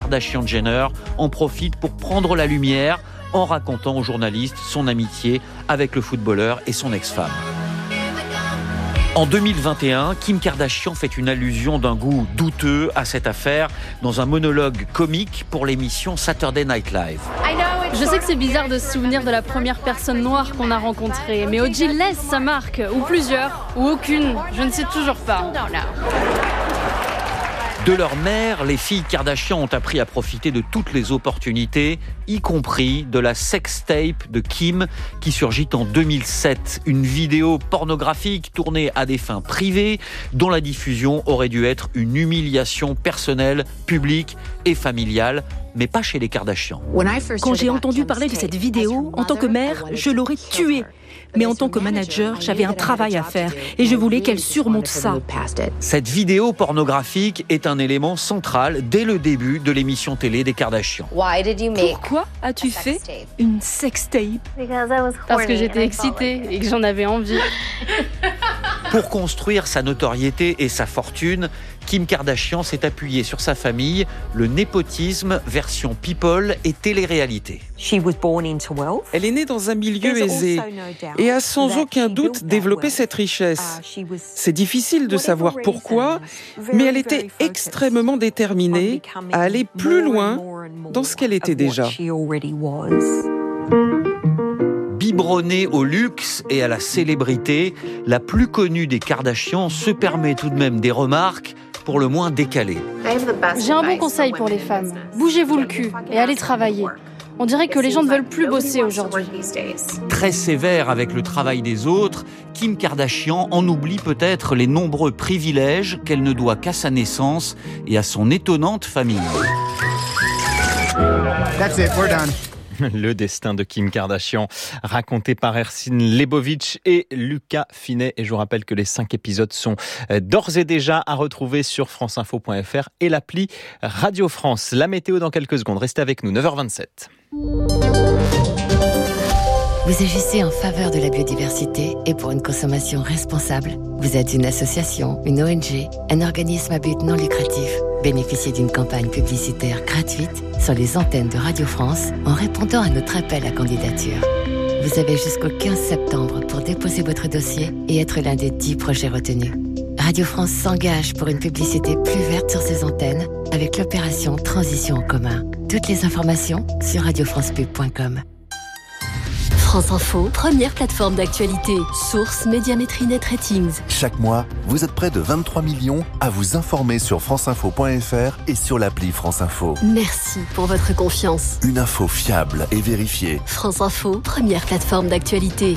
Kardashian-Jenner en profite pour prendre la lumière en racontant aux journalistes son amitié avec le footballeur et son ex-femme. En 2021, Kim Kardashian fait une allusion d'un goût douteux à cette affaire dans un monologue comique pour l'émission Saturday Night Live. Je sais que c'est bizarre de se souvenir de la première personne noire qu'on a rencontrée, mais OG laisse sa marque, ou plusieurs, ou aucune, je ne sais toujours pas. De leur mère, les filles Kardashian ont appris à profiter de toutes les opportunités, y compris de la sextape de Kim qui surgit en 2007. Une vidéo pornographique tournée à des fins privées dont la diffusion aurait dû être une humiliation personnelle, publique et familiale, mais pas chez les Kardashian. Quand j'ai entendu parler de cette vidéo, en tant que mère, je l'aurais tuée. Mais en tant que manager, j'avais un travail à faire et je voulais qu'elle surmonte ça. Cette vidéo pornographique est un élément central dès le début de l'émission télé des Kardashian. Pourquoi as-tu fait une sextape ? Parce que j'étais excitée et que j'en avais envie. Pour construire sa notoriété et sa fortune, Kim Kardashian s'est appuyée sur sa famille, le népotisme version people et télé-réalité. Elle est née dans un milieu aisé et a sans aucun doute développé cette richesse. C'est difficile de savoir pourquoi, mais elle était extrêmement déterminée à aller plus loin dans ce qu'elle était déjà. Biberonnée au luxe et à la célébrité, la plus connue des Kardashian se permet tout de même des remarques pour le moins décalées. J'ai un bon conseil pour les femmes. Bougez-vous le cul et allez travailler. On dirait que les gens ne veulent plus bosser aujourd'hui. Très sévère avec le travail des autres, Kim Kardashian en oublie peut-être les nombreux privilèges qu'elle ne doit qu'à sa naissance et à son étonnante famille. That's it, we're done. Le destin de Kim Kardashian, raconté par Hercine Lebovitch et Lucas Finet. Et je vous rappelle que les 5 épisodes sont d'ores et déjà à retrouver sur franceinfo.fr et l'appli Radio France. La météo dans quelques secondes. Restez avec nous, 9h27. Vous agissez en faveur de la biodiversité et pour une consommation responsable. Vous êtes une association, une ONG, un organisme à but non lucratif. Bénéficiez d'une campagne publicitaire gratuite sur les antennes de Radio France en répondant à notre appel à candidature. Vous avez jusqu'au 15 septembre pour déposer votre dossier et être l'un des 10 projets retenus. Radio France s'engage pour une publicité plus verte sur ses antennes avec l'opération Transition en commun. Toutes les informations sur radiofrancepub.com. France Info, première plateforme d'actualité. Source Médiamétrie Net Ratings. Chaque mois, vous êtes près de 23 millions à vous informer sur franceinfo.fr et sur l'appli France Info. Merci pour votre confiance. Une info fiable et vérifiée. France Info, première plateforme d'actualité.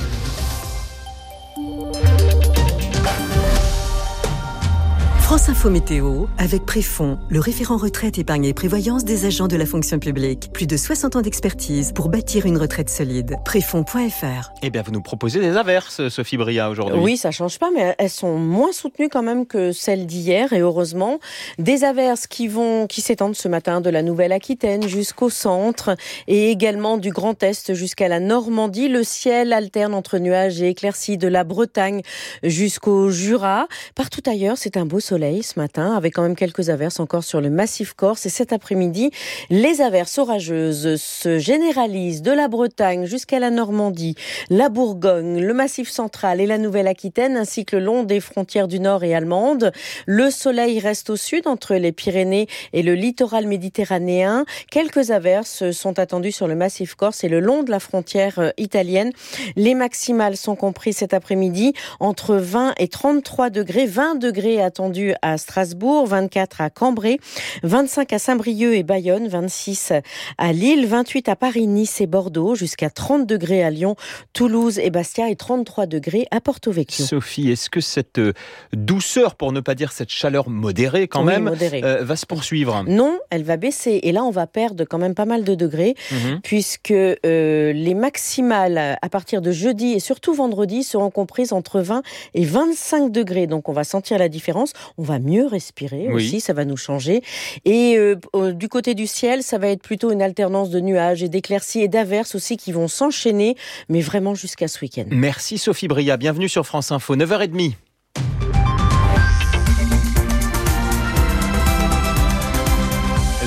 France Info Météo, avec Préfond, le référent retraite, épargne et prévoyance des agents de la fonction publique. Plus de 60 ans d'expertise pour bâtir une retraite solide. Préfond.fr. Eh bien, vous nous proposez des averses, Sophie Bria, aujourd'hui. Oui, ça change pas, mais elles sont moins soutenues quand même que celles d'hier, et heureusement. Des averses qui s'étendent ce matin de la Nouvelle-Aquitaine jusqu'au centre, et également du Grand Est jusqu'à la Normandie. Le ciel alterne entre nuages et éclaircies de la Bretagne jusqu'au Jura. Partout ailleurs, c'est un beau soleil ce matin, avec quand même quelques averses encore sur le massif corse. Et cet après-midi, les averses orageuses se généralisent de la Bretagne jusqu'à la Normandie, la Bourgogne, le massif central et la Nouvelle-Aquitaine, ainsi que le long des frontières du Nord et allemandes. Le soleil reste au sud, entre les Pyrénées et le littoral méditerranéen. Quelques averses sont attendues sur le massif corse et le long de la frontière italienne. Les maximales sont comprises cet après-midi entre 20 et 33 degrés. 20 degrés attendus à Strasbourg, 24 à Cambrai, 25 à Saint-Brieuc et Bayonne, 26 à Lille, 28 à Paris, Nice et Bordeaux, jusqu'à 30 degrés à Lyon, Toulouse et Bastia et 33 degrés à Porto Vecchio. Sophie, est-ce que cette douceur, pour ne pas dire cette chaleur modérée quand même, va se poursuivre ? Non, elle va baisser. Et là, on va perdre quand même pas mal de degrés, puisque les maximales à partir de jeudi et surtout vendredi seront comprises entre 20 et 25 degrés. Donc, on va sentir la différence. On va mieux respirer aussi, ça va nous changer. Et du côté du ciel, ça va être plutôt une alternance de nuages et d'éclaircies et d'averses aussi qui vont s'enchaîner, mais vraiment jusqu'à ce week-end. Merci Sophie Bria, bienvenue sur France Info, 9h30.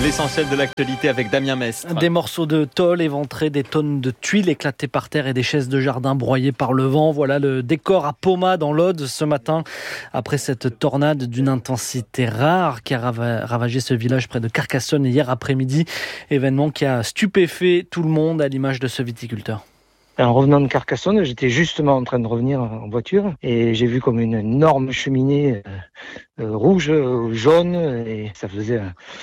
L'essentiel de l'actualité avec Damien Mestre. Des morceaux de tôle éventrés, des tonnes de tuiles éclatées par terre et des chaises de jardin broyées par le vent. Voilà le décor à Poma dans l'Aude ce matin, après cette tornade d'une intensité rare qui a ravagé ce village près de Carcassonne hier après-midi. Événement qui a stupéfait tout le monde à l'image de ce viticulteur. En revenant de Carcassonne, j'étais justement en train de revenir en voiture et j'ai vu comme une énorme cheminée rouge, jaune, et ça faisait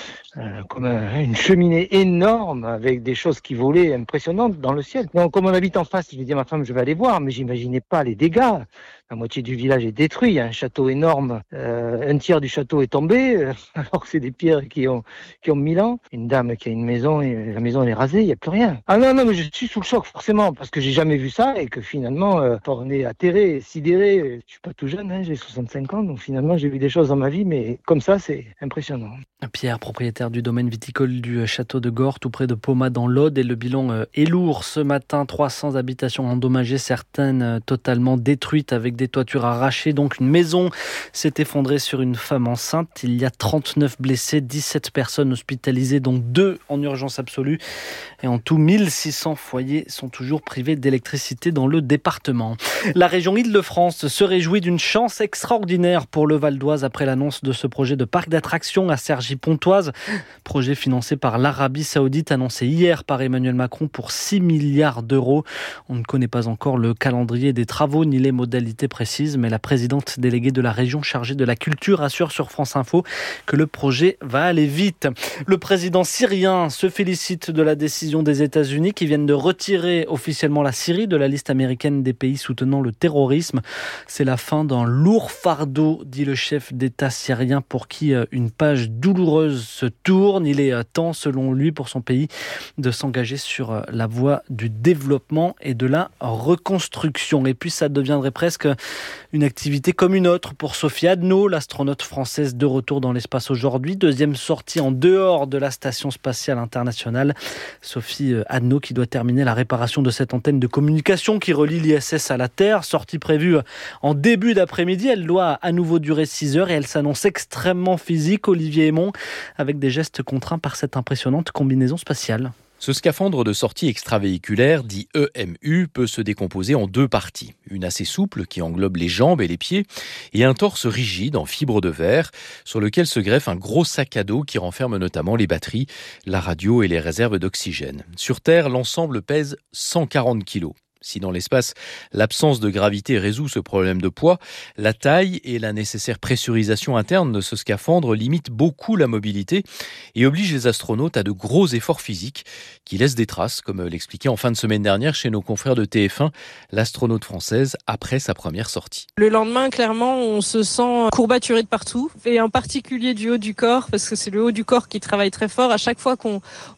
comme une cheminée énorme avec des choses qui volaient impressionnantes dans le ciel. Donc, comme on habite en face, je lui dis à ma femme, je vais aller voir, mais j'imaginais pas les dégâts. La moitié du village est détruit, il y a un château énorme, un tiers du château est tombé, alors que c'est des pierres qui ont 1000 ans. Une dame qui a une maison et la maison elle est rasée, il n'y a plus rien. Ah non, mais je suis sous le choc forcément, parce que j'ai jamais vu ça et que finalement, on est atterré, sidéré. Je suis pas tout jeune, j'ai 65 ans, donc finalement j'ai vu des choses dans ma vie, mais comme ça, c'est impressionnant. Pierre, propriétaire du domaine viticole du château de Gorre, tout près de Poma dans l'Aude, et le bilan est lourd. Ce matin, 300 habitations endommagées, certaines totalement détruites avec des toitures arrachées. Donc une maison s'est effondrée sur une femme enceinte. Il y a 39 blessés, 17 personnes hospitalisées, dont 2 en urgence absolue. Et en tout, 1600 foyers sont toujours privés d'électricité dans le département. La région Île-de-France se réjouit d'une chance extraordinaire pour le Val d'Oise après l'annonce de ce projet de parc d'attractions à Cergy-Pontoise. Projet financé par l'Arabie Saoudite, annoncé hier par Emmanuel Macron pour 6 milliards d'euros. On ne connaît pas encore le calendrier des travaux ni les modalités précises, mais la présidente déléguée de la région chargée de la culture assure sur France Info que le projet va aller vite. Le président syrien se félicite de la décision des États-Unis qui viennent de retirer officiellement la Syrie de la liste américaine des pays soutenant le terrorisme. C'est la fin d'un lourd fardeau, dit le chef d'État syrien, pour qui une page douloureuse se tourne. Il est temps, selon lui, pour son pays de s'engager sur la voie du développement et de la reconstruction. Et puis ça deviendrait presque une activité comme une autre pour Sophie Adno, l'astronaute française de retour dans l'espace aujourd'hui. Deuxième sortie en dehors de la Station spatiale internationale. Sophie Adno qui doit terminer la réparation de cette antenne de communication qui relie l'ISS à la Terre. Sortie prévue en début d'après-midi. Elle doit à nouveau durer 6 heures et elle s'annonce extrêmement physique, Olivier Aymon, avec des gestes contraints par cette impressionnante combinaison spatiale. Ce scaphandre de sortie extravéhiculaire, dit EMU, peut se décomposer en 2 parties. Une assez souple qui englobe les jambes et les pieds et un torse rigide en fibre de verre sur lequel se greffe un gros sac à dos qui renferme notamment les batteries, la radio et les réserves d'oxygène. Sur Terre, l'ensemble pèse 140 kilos. Si dans l'espace, l'absence de gravité résout ce problème de poids, la taille et la nécessaire pressurisation interne de ce scaphandre limitent beaucoup la mobilité et obligent les astronautes à de gros efforts physiques qui laissent des traces, comme l'expliquait en fin de semaine dernière chez nos confrères de TF1, l'astronaute française après sa première sortie. Le lendemain, clairement, on se sent courbaturé de partout, et en particulier du haut du corps, parce que c'est le haut du corps qui travaille très fort. À chaque fois qu'on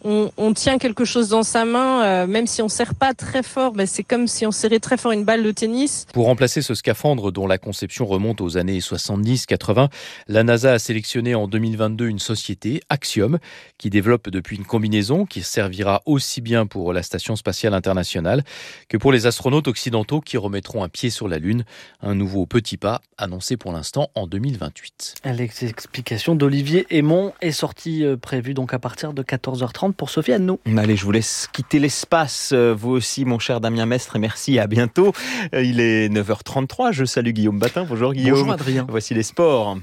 tient quelque chose dans sa main, même si on serre pas très fort, c'est comme si on serrait très fort une balle de tennis. Pour remplacer ce scaphandre dont la conception remonte aux années 70-80, la NASA a sélectionné en 2022 une société, Axiom, qui développe depuis une combinaison qui servira aussi bien pour la Station spatiale internationale que pour les astronautes occidentaux qui remettront un pied sur la Lune. Un nouveau petit pas annoncé pour l'instant en 2028. L'explication d'Olivier Aymon est sortie prévue donc à partir de 14h30 pour Sophie Adno. Allez, je vous laisse quitter l'espace, vous aussi mon cher Damien Mestre, et merci, à bientôt. Il est 9h33, je salue Guillaume Batin. Bonjour Guillaume. Bonjour Adrien. Voici les sports.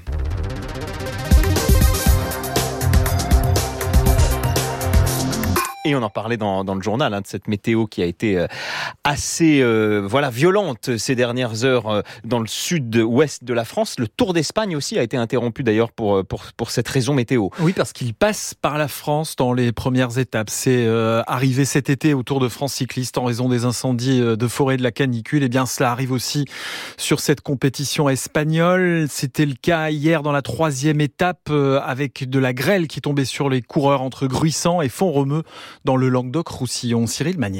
Et on en parlait dans le journal de cette météo qui a été assez violente ces dernières heures dans le sud-ouest de la France. Le Tour d'Espagne aussi a été interrompu d'ailleurs pour cette raison météo. Oui, parce qu'il passe par la France dans les premières étapes. C'est arrivé cet été au Tour de France cycliste en raison des incendies de forêt de la canicule. Eh bien, cela arrive aussi sur cette compétition espagnole. C'était le cas hier dans la 3e étape avec de la grêle qui tombait sur les coureurs entre Gruissant et Font-Romeu dans le Languedoc-Roussillon. Cyril Manière.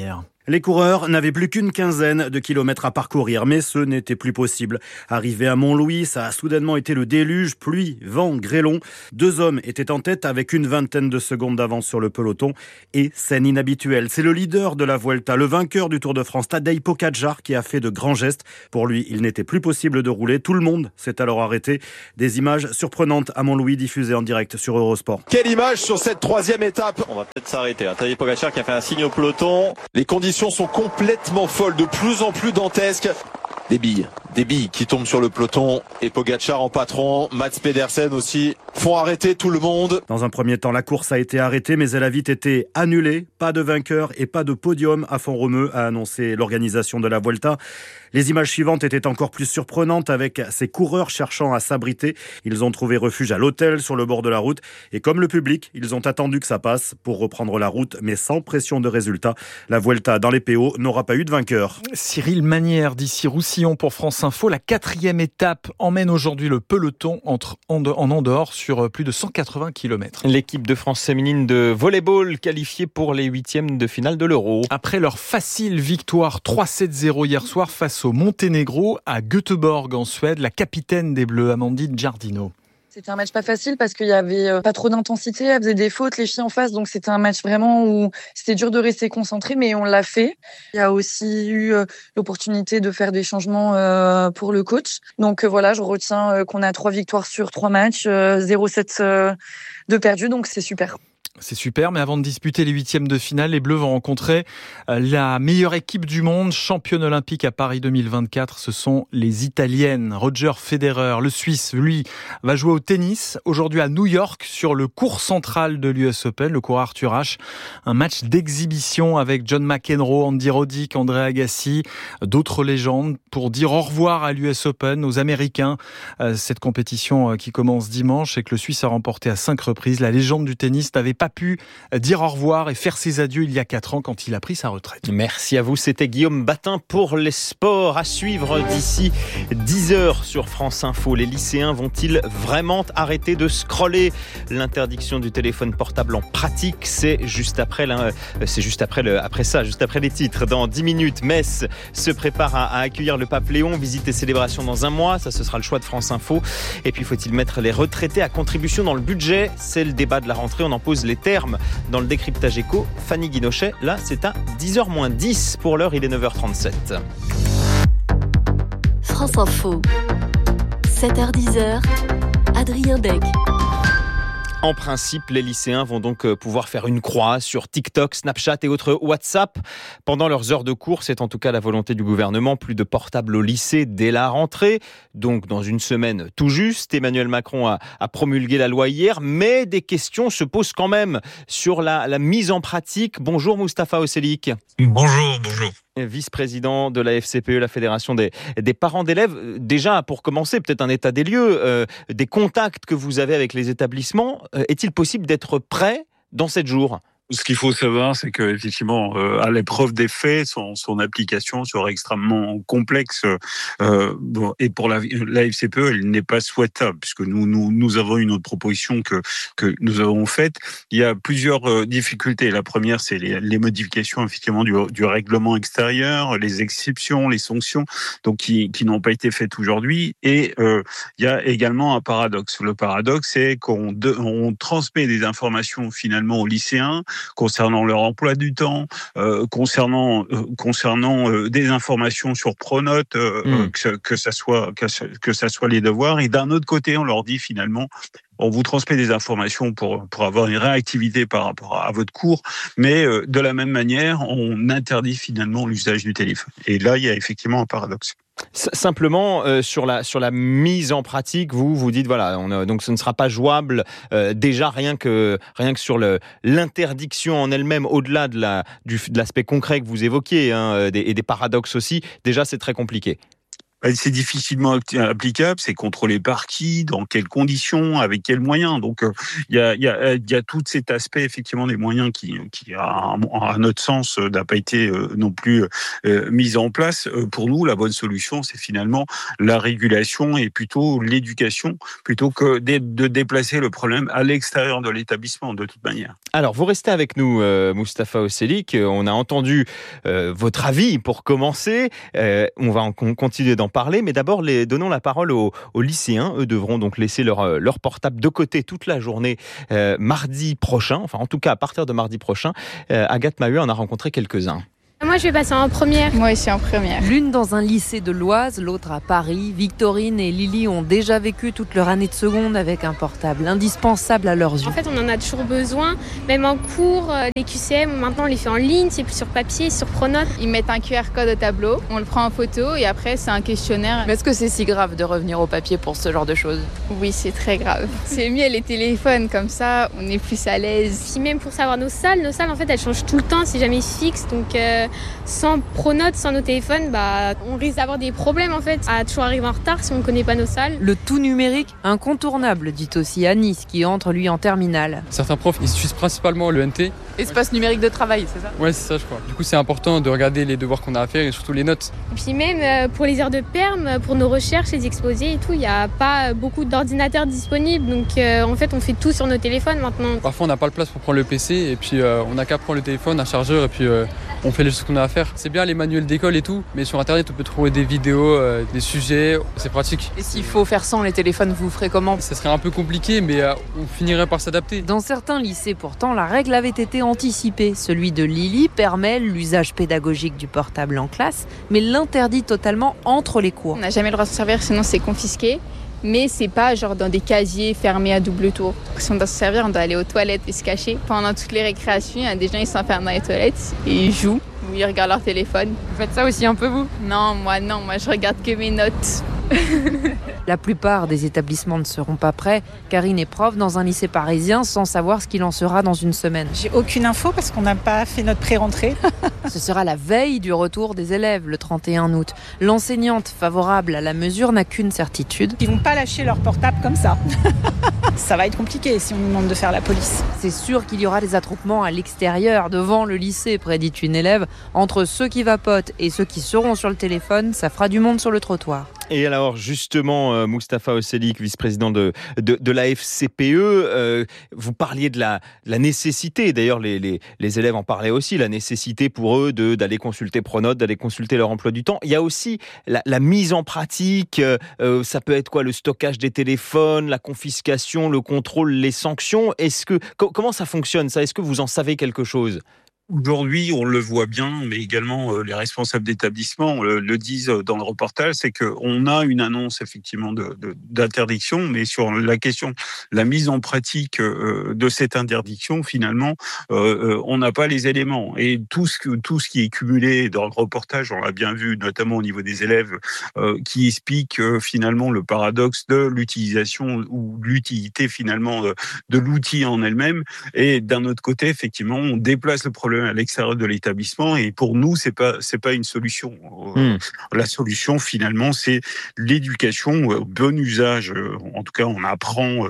Les coureurs n'avaient plus qu'une quinzaine de kilomètres à parcourir, mais ce n'était plus possible. Arrivé à Montlouis, ça a soudainement été le déluge, pluie, vent, grêlon. 2 hommes étaient en tête avec une vingtaine de secondes d'avance sur le peloton. Et scène inhabituelle, c'est le leader de la Vuelta, le vainqueur du Tour de France, Tadej Pogačar, qui a fait de grands gestes. Pour lui, il n'était plus possible de rouler. Tout le monde s'est alors arrêté. Des images surprenantes à Montlouis diffusées en direct sur Eurosport. Quelle image sur cette 3e étape. On va peut-être s'arrêter. Tadej Pogačar qui a fait un signe au peloton. Les conditions sont complètement folles, de plus en plus dantesques. Des billes qui tombent sur le peloton et Pogačar en patron, Mats Pedersen aussi, font arrêter tout le monde. Dans un premier temps, la course a été arrêtée, mais elle a vite été annulée. Pas de vainqueur et pas de podium à Font-Romeu, a annoncé l'organisation de la Vuelta. Les images suivantes étaient encore plus surprenantes avec ces coureurs cherchant à s'abriter. Ils ont trouvé refuge à l'hôtel sur le bord de la route. Et comme le public, ils ont attendu que ça passe pour reprendre la route, mais sans pression de résultat. La Vuelta dans les PO n'aura pas eu de vainqueur. Cyril Manière d'ici Roussillon pour France Info. La 4e étape emmène aujourd'hui le peloton en Andorre sur plus de 180 km. L'équipe de France féminine de volleyball qualifiée pour les 8e de finale de l'Euro. Après leur facile victoire 3-7-0 hier soir face au Monténégro à Göteborg en Suède, la capitaine des Bleus, Amandine Giardino. C'était un match pas facile parce qu'il y avait pas trop d'intensité, elles faisaient des fautes, les filles en face, donc c'était un match vraiment où c'était dur de rester concentré, mais on l'a fait. Il y a aussi eu l'opportunité de faire des changements pour le coach. Donc voilà, je retiens qu'on a 3 victoires sur 3 matchs, 0-7 de perdus, donc c'est super. C'est super, mais avant de disputer les 8e de finale, les Bleus vont rencontrer la meilleure équipe du monde, championne olympique à Paris 2024. Ce sont les Italiennes. Roger Federer, le Suisse, lui, va jouer au tennis aujourd'hui à New York sur le court central de l'US Open, le court Arthur Ashe. Un match d'exhibition avec John McEnroe, Andy Roddick, André Agassi, d'autres légendes pour dire au revoir à l'US Open, aux Américains. Cette compétition qui commence dimanche et que le Suisse a remporté à 5 reprises. La légende du tennis n'avait pas pu dire au revoir et faire ses adieux il y a 4 ans quand il a pris sa retraite. Merci à vous, c'était Guillaume Batin pour les sports. À suivre d'ici 10h sur France Info. Les lycéens vont-ils vraiment arrêter de scroller ? L'interdiction du téléphone portable en pratique, c'est juste après les titres. Dans 10 minutes, Metz se prépare à accueillir le pape Léon. Visite et célébration dans un mois, ça ce sera le choix de France Info. Et puis faut-il mettre les retraités à contribution dans le budget ? C'est le débat de la rentrée, on en pose les termes dans le décryptage éco. Fanny Guinochet, là c'est à 10h-10. Pour l'heure, il est 9h37. France Info, 7h-10h, Adrien Beck. En principe, les lycéens vont donc pouvoir faire une croix sur TikTok, Snapchat et autres WhatsApp pendant leurs heures de cours. C'est en tout cas la volonté du gouvernement. Plus de portables au lycée dès la rentrée. Donc dans une semaine tout juste, Emmanuel Macron a promulgué la loi hier, mais des questions se posent quand même sur la mise en pratique. Bonjour Mustapha Oselik. Bonjour. Vice-président de la FCPE, la Fédération des parents d'élèves. Déjà, pour commencer, peut-être un état des lieux, des contacts que vous avez avec les établissements. Est-il possible d'être prêt dans 7 jours ? Ce qu'il faut savoir, c'est que effectivement, à l'épreuve des faits, son application sera extrêmement complexe. Et pour la FCPE, elle n'est pas souhaitable, puisque nous avons une autre proposition que nous avons faite. Il y a plusieurs difficultés. La première, c'est les modifications effectivement du règlement extérieur, les exceptions, les sanctions, donc qui n'ont pas été faites aujourd'hui. Et il y a également un paradoxe. Le paradoxe, c'est qu'on transmet des informations finalement aux lycéens concernant leur emploi du temps, concernant des informations sur Pronote, que ça soit les devoirs, et d'un autre côté, on leur dit finalement, on vous transmet des informations pour avoir une réactivité par rapport à votre cours, mais de la même manière, on interdit finalement l'usage du téléphone. Et là, il y a effectivement un paradoxe. Simplement, sur la mise en pratique, vous dites voilà, donc ce ne sera pas jouable déjà rien que sur l'interdiction en elle-même, au-delà de l'aspect concret que vous évoquiez, et des paradoxes aussi. Déjà, c'est très compliqué. C'est difficilement applicable, c'est contrôlé par qui, dans quelles conditions, avec quels moyens. Donc il y a tout cet aspect effectivement des moyens qui à notre sens n'a pas été non plus mis en place. Pour nous, la bonne solution, c'est finalement la régulation et plutôt l'éducation, plutôt que de déplacer le problème à l'extérieur de l'établissement de toute manière. Alors, vous restez avec nous, Mustapha Oselik. On a entendu votre avis pour commencer. On va continuer d'en parler, mais d'abord, donnons la parole aux lycéens. Eux devront donc laisser leur portable de côté toute la journée mardi prochain. Enfin, en tout cas, à partir de mardi prochain. Agathe Maheu en a rencontré quelques-uns. Moi, je vais passer en première. Moi aussi en première. L'une dans un lycée de l'Oise, l'autre à Paris. Victorine et Lily ont déjà vécu toute leur année de seconde avec un portable indispensable à leurs yeux. En fait, on en a toujours besoin. Même en cours, les QCM, maintenant, on les fait en ligne. C'est plus sur papier, sur Pronote. Ils mettent un QR code au tableau, on le prend en photo et après, c'est un questionnaire. Mais est-ce que c'est si grave de revenir au papier pour ce genre de choses ? Oui, c'est très grave. C'est mieux les téléphones, comme ça, on est plus à l'aise. Puis même pour savoir nos salles, en fait, elles changent tout le temps. C'est jamais fixe. Donc, sans Pronote, sans nos téléphones, on risque d'avoir des problèmes en fait, à toujours arriver en retard si on ne connaît pas nos salles. Le tout numérique, incontournable, dit aussi Anis, qui entre lui en terminale. Certains profs, ils utilisent principalement le NT. Espace numérique de travail, c'est ça ? Ouais, c'est ça, je crois. Du coup, c'est important de regarder les devoirs qu'on a à faire et surtout les notes. Et puis même pour les heures de perm, pour nos recherches, les exposés et tout, il n'y a pas beaucoup d'ordinateurs disponibles. Donc en fait, on fait tout sur nos téléphones maintenant. Parfois, on n'a pas le place pour prendre le PC et puis on n'a qu'à prendre le téléphone, un chargeur et puis on fait les choses qu'on a à faire. C'est bien les manuels d'école et tout, mais sur Internet, on peut trouver des vidéos, des sujets, c'est pratique. Et s'il faut faire sans les téléphones, vous ferez comment ? Ça serait un peu compliqué, mais on finirait par s'adapter. Dans certains lycées, pourtant, la règle avait été anticipée. Celui de Lily permet l'usage pédagogique du portable en classe, mais l'interdit totalement entre les cours. On n'a jamais le droit de se servir, sinon c'est confisqué. Mais c'est pas genre dans des casiers fermés à double tour. Si on doit se servir, on doit aller aux toilettes et se cacher. Pendant toutes les récréations, il y a des gens qui s'enferment dans les toilettes et ils jouent ou ils regardent leur téléphone. Vous faites ça aussi un peu vous ? Non, moi je regarde que mes notes. La plupart des établissements ne seront pas prêts. Karine est prof dans un lycée parisien sans savoir ce qu'il en sera dans une semaine. J'ai aucune info parce qu'on n'a pas fait notre pré-rentrée. Ce sera la veille du retour des élèves, le 31 août. L'enseignante favorable à la mesure n'a qu'une certitude. Ils vont pas lâcher leur portable comme ça. Ça va être compliqué si on nous demande de faire la police. C'est sûr qu'il y aura des attroupements à l'extérieur, devant le lycée, prédit une élève. Entre ceux qui vapotent et ceux qui seront sur le téléphone, ça fera du monde sur le trottoir. Et alors justement, Mustapha Oselik, vice-président de la FCPE, vous parliez de la nécessité, d'ailleurs les élèves en parlaient aussi, la nécessité pour eux d'aller consulter Pronote, d'aller consulter leur emploi du temps. Il y a aussi la mise en pratique, ça peut être quoi, le stockage des téléphones, la confiscation, le contrôle, les sanctions. Comment ça fonctionne ça ? Est-ce que vous en savez quelque chose ? Aujourd'hui, on le voit bien, mais également les responsables d'établissement le disent dans le reportage, c'est qu'on a une annonce effectivement d'interdiction, mais sur la question, la mise en pratique de cette interdiction, finalement, on n'a pas les éléments. Et tout ce qui est cumulé dans le reportage, on l'a bien vu, notamment au niveau des élèves, qui explique finalement le paradoxe de l'utilisation ou l'utilité finalement de l'outil en elle-même. Et d'un autre côté, effectivement, on déplace le problème à l'extérieur de l'établissement et pour nous c'est pas une solution. La solution finalement c'est l'éducation au bon usage. En tout cas on apprend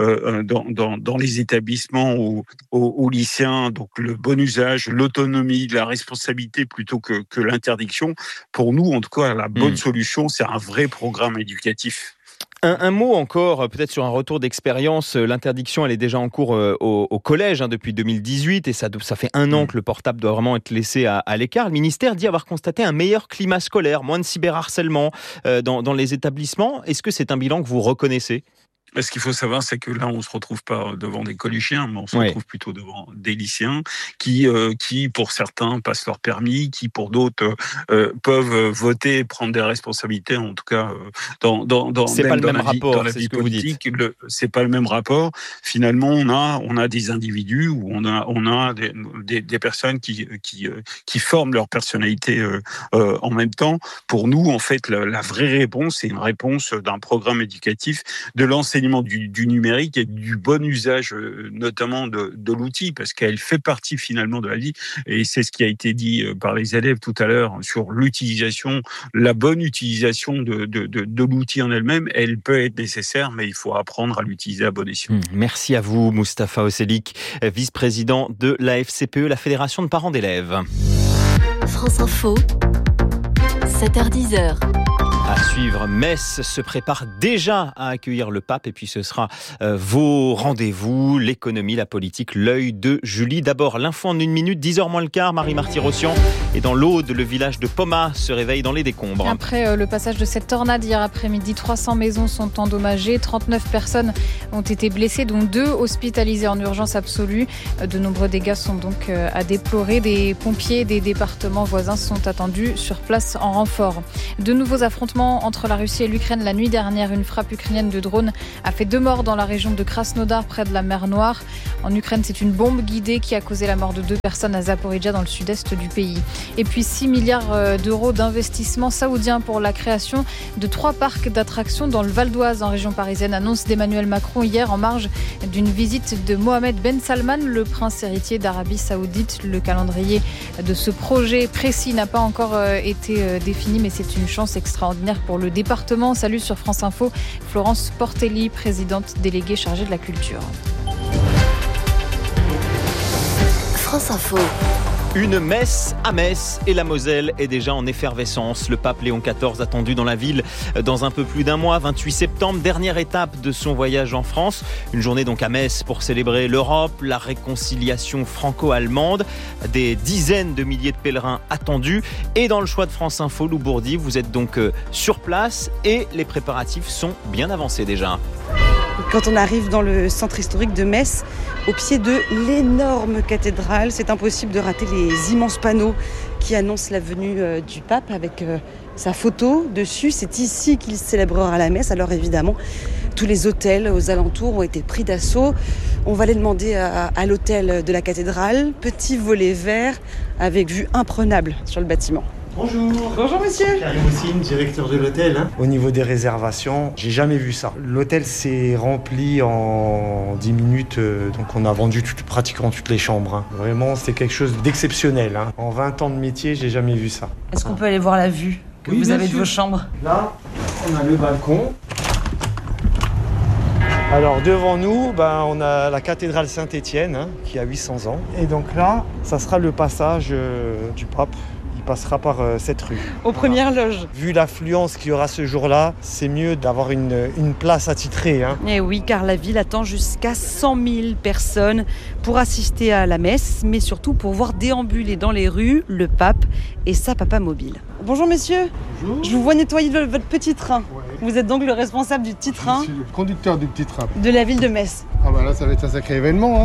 dans les établissements aux lycéens donc le bon usage, l'autonomie, la responsabilité plutôt que l'interdiction. Pour nous en tout cas la bonne solution c'est un vrai programme éducatif. Un mot encore, peut-être sur un retour d'expérience. L'interdiction, elle est déjà en cours au collège depuis 2018 et ça fait 1 an que le portable doit vraiment être laissé à l'écart. Le ministère dit avoir constaté un meilleur climat scolaire, moins de cyberharcèlement dans les établissements. Est-ce que c'est un bilan que vous reconnaissez ? Ce qu'il faut savoir, c'est que là, on se retrouve pas devant des collégiens, mais on se retrouve plutôt devant des lycéens qui, pour certains, passent leur permis, qui, pour d'autres, peuvent voter, prendre des responsabilités, en tout cas, c'est pas le même rapport, c'est ce que vous dites. C'est pas le même rapport. Finalement, on a des individus où on a des personnes qui forment leur personnalité en même temps. Pour nous, en fait, la vraie réponse, c'est une réponse d'un programme éducatif de l'enseignement l'enseignement du numérique et du bon usage, notamment de l'outil, parce qu'elle fait partie finalement de la vie. Et c'est ce qui a été dit par les élèves tout à l'heure sur l'utilisation, la bonne utilisation de l'outil en elle-même. Elle peut être nécessaire, mais il faut apprendre à l'utiliser à bon escient. Merci à vous, Mustapha Oselik, vice-président de la FCPE, la Fédération de parents d'élèves. France Info, 7h-10h. À suivre, Metz se prépare déjà à accueillir le pape et puis ce sera vos rendez-vous, l'économie, la politique, l'œil de Julie. D'abord, l'info en 1 minute, 10h moins le quart, Marie-Marty-Rossian. Et dans l'Aude, le village de Poma se réveille dans les décombres. Après le passage de cette tornade hier après-midi, 300 maisons sont endommagées, 39 personnes ont été blessées, dont 2 hospitalisées en urgence absolue. De nombreux dégâts sont donc à déplorer. Des pompiers des départements voisins sont attendus sur place en renfort. De nouveaux affrontements entre la Russie et l'Ukraine la nuit dernière. Une frappe ukrainienne de drone a fait 2 morts dans la région de Krasnodar, près de la mer Noire. En Ukraine, c'est une bombe guidée qui a causé la mort de 2 personnes à Zaporijjia, dans le sud-est du pays. Et puis 6 milliards d'euros d'investissement saoudien pour la création de 3 parcs d'attractions dans le Val d'Oise, en région parisienne. Annonce d'Emmanuel Macron hier en marge d'une visite de Mohamed Ben Salman, le prince héritier d'Arabie Saoudite. Le calendrier de ce projet précis n'a pas encore été défini, mais c'est une chance extraordinaire pour le département. Salut sur France Info, Florence Portelli, présidente déléguée chargée de la culture. France Info. Une messe à Metz et la Moselle est déjà en effervescence. Le pape Léon XIV attendu dans la ville dans un peu plus d'un mois, 28 septembre, dernière étape de son voyage en France. Une journée donc à Metz pour célébrer l'Europe, la réconciliation franco-allemande. Des dizaines de milliers de pèlerins attendus. Et dans le choix de France Info, Lou Bourdi, vous êtes donc sur place et les préparatifs sont bien avancés déjà. Quand on arrive dans le centre historique de Metz, au pied de l'énorme cathédrale, c'est impossible de rater les immenses panneaux qui annoncent la venue du pape avec sa photo dessus. C'est ici qu'il célébrera la messe. Alors évidemment, tous les hôtels aux alentours ont été pris d'assaut. On va aller demander à l'hôtel de la cathédrale, petit volet vert avec vue imprenable sur le bâtiment. Bonjour. Bonjour monsieur. Karim Houssine, directeur de l'hôtel. Au niveau des réservations, j'ai jamais vu ça. L'hôtel s'est rempli en 10 minutes, donc on a vendu pratiquement toutes les chambres. Vraiment, c'est quelque chose d'exceptionnel. En 20 ans de métier, j'ai jamais vu ça. Est-ce qu'on peut aller voir la vue que vous avez de vos chambres? Là, on a le balcon. Alors devant nous, on a la cathédrale Saint-Étienne qui a 800 ans. Et donc là, ça sera le passage du pape. Il passera par cette rue. Aux premières loges. Vu l'affluence qu'il y aura ce jour-là, c'est mieux d'avoir une place attitrée. Et oui, car la ville attend jusqu'à 100 000 personnes pour assister à la messe, mais surtout pour voir déambuler dans les rues le pape et sa papa mobile. Bonjour messieurs. Bonjour. Je vous vois nettoyer votre petit train. Ouais. Vous êtes donc le responsable du petit train. Je suis le conducteur du petit train. De la ville de Metz. Ah là, ça va être un sacré événement.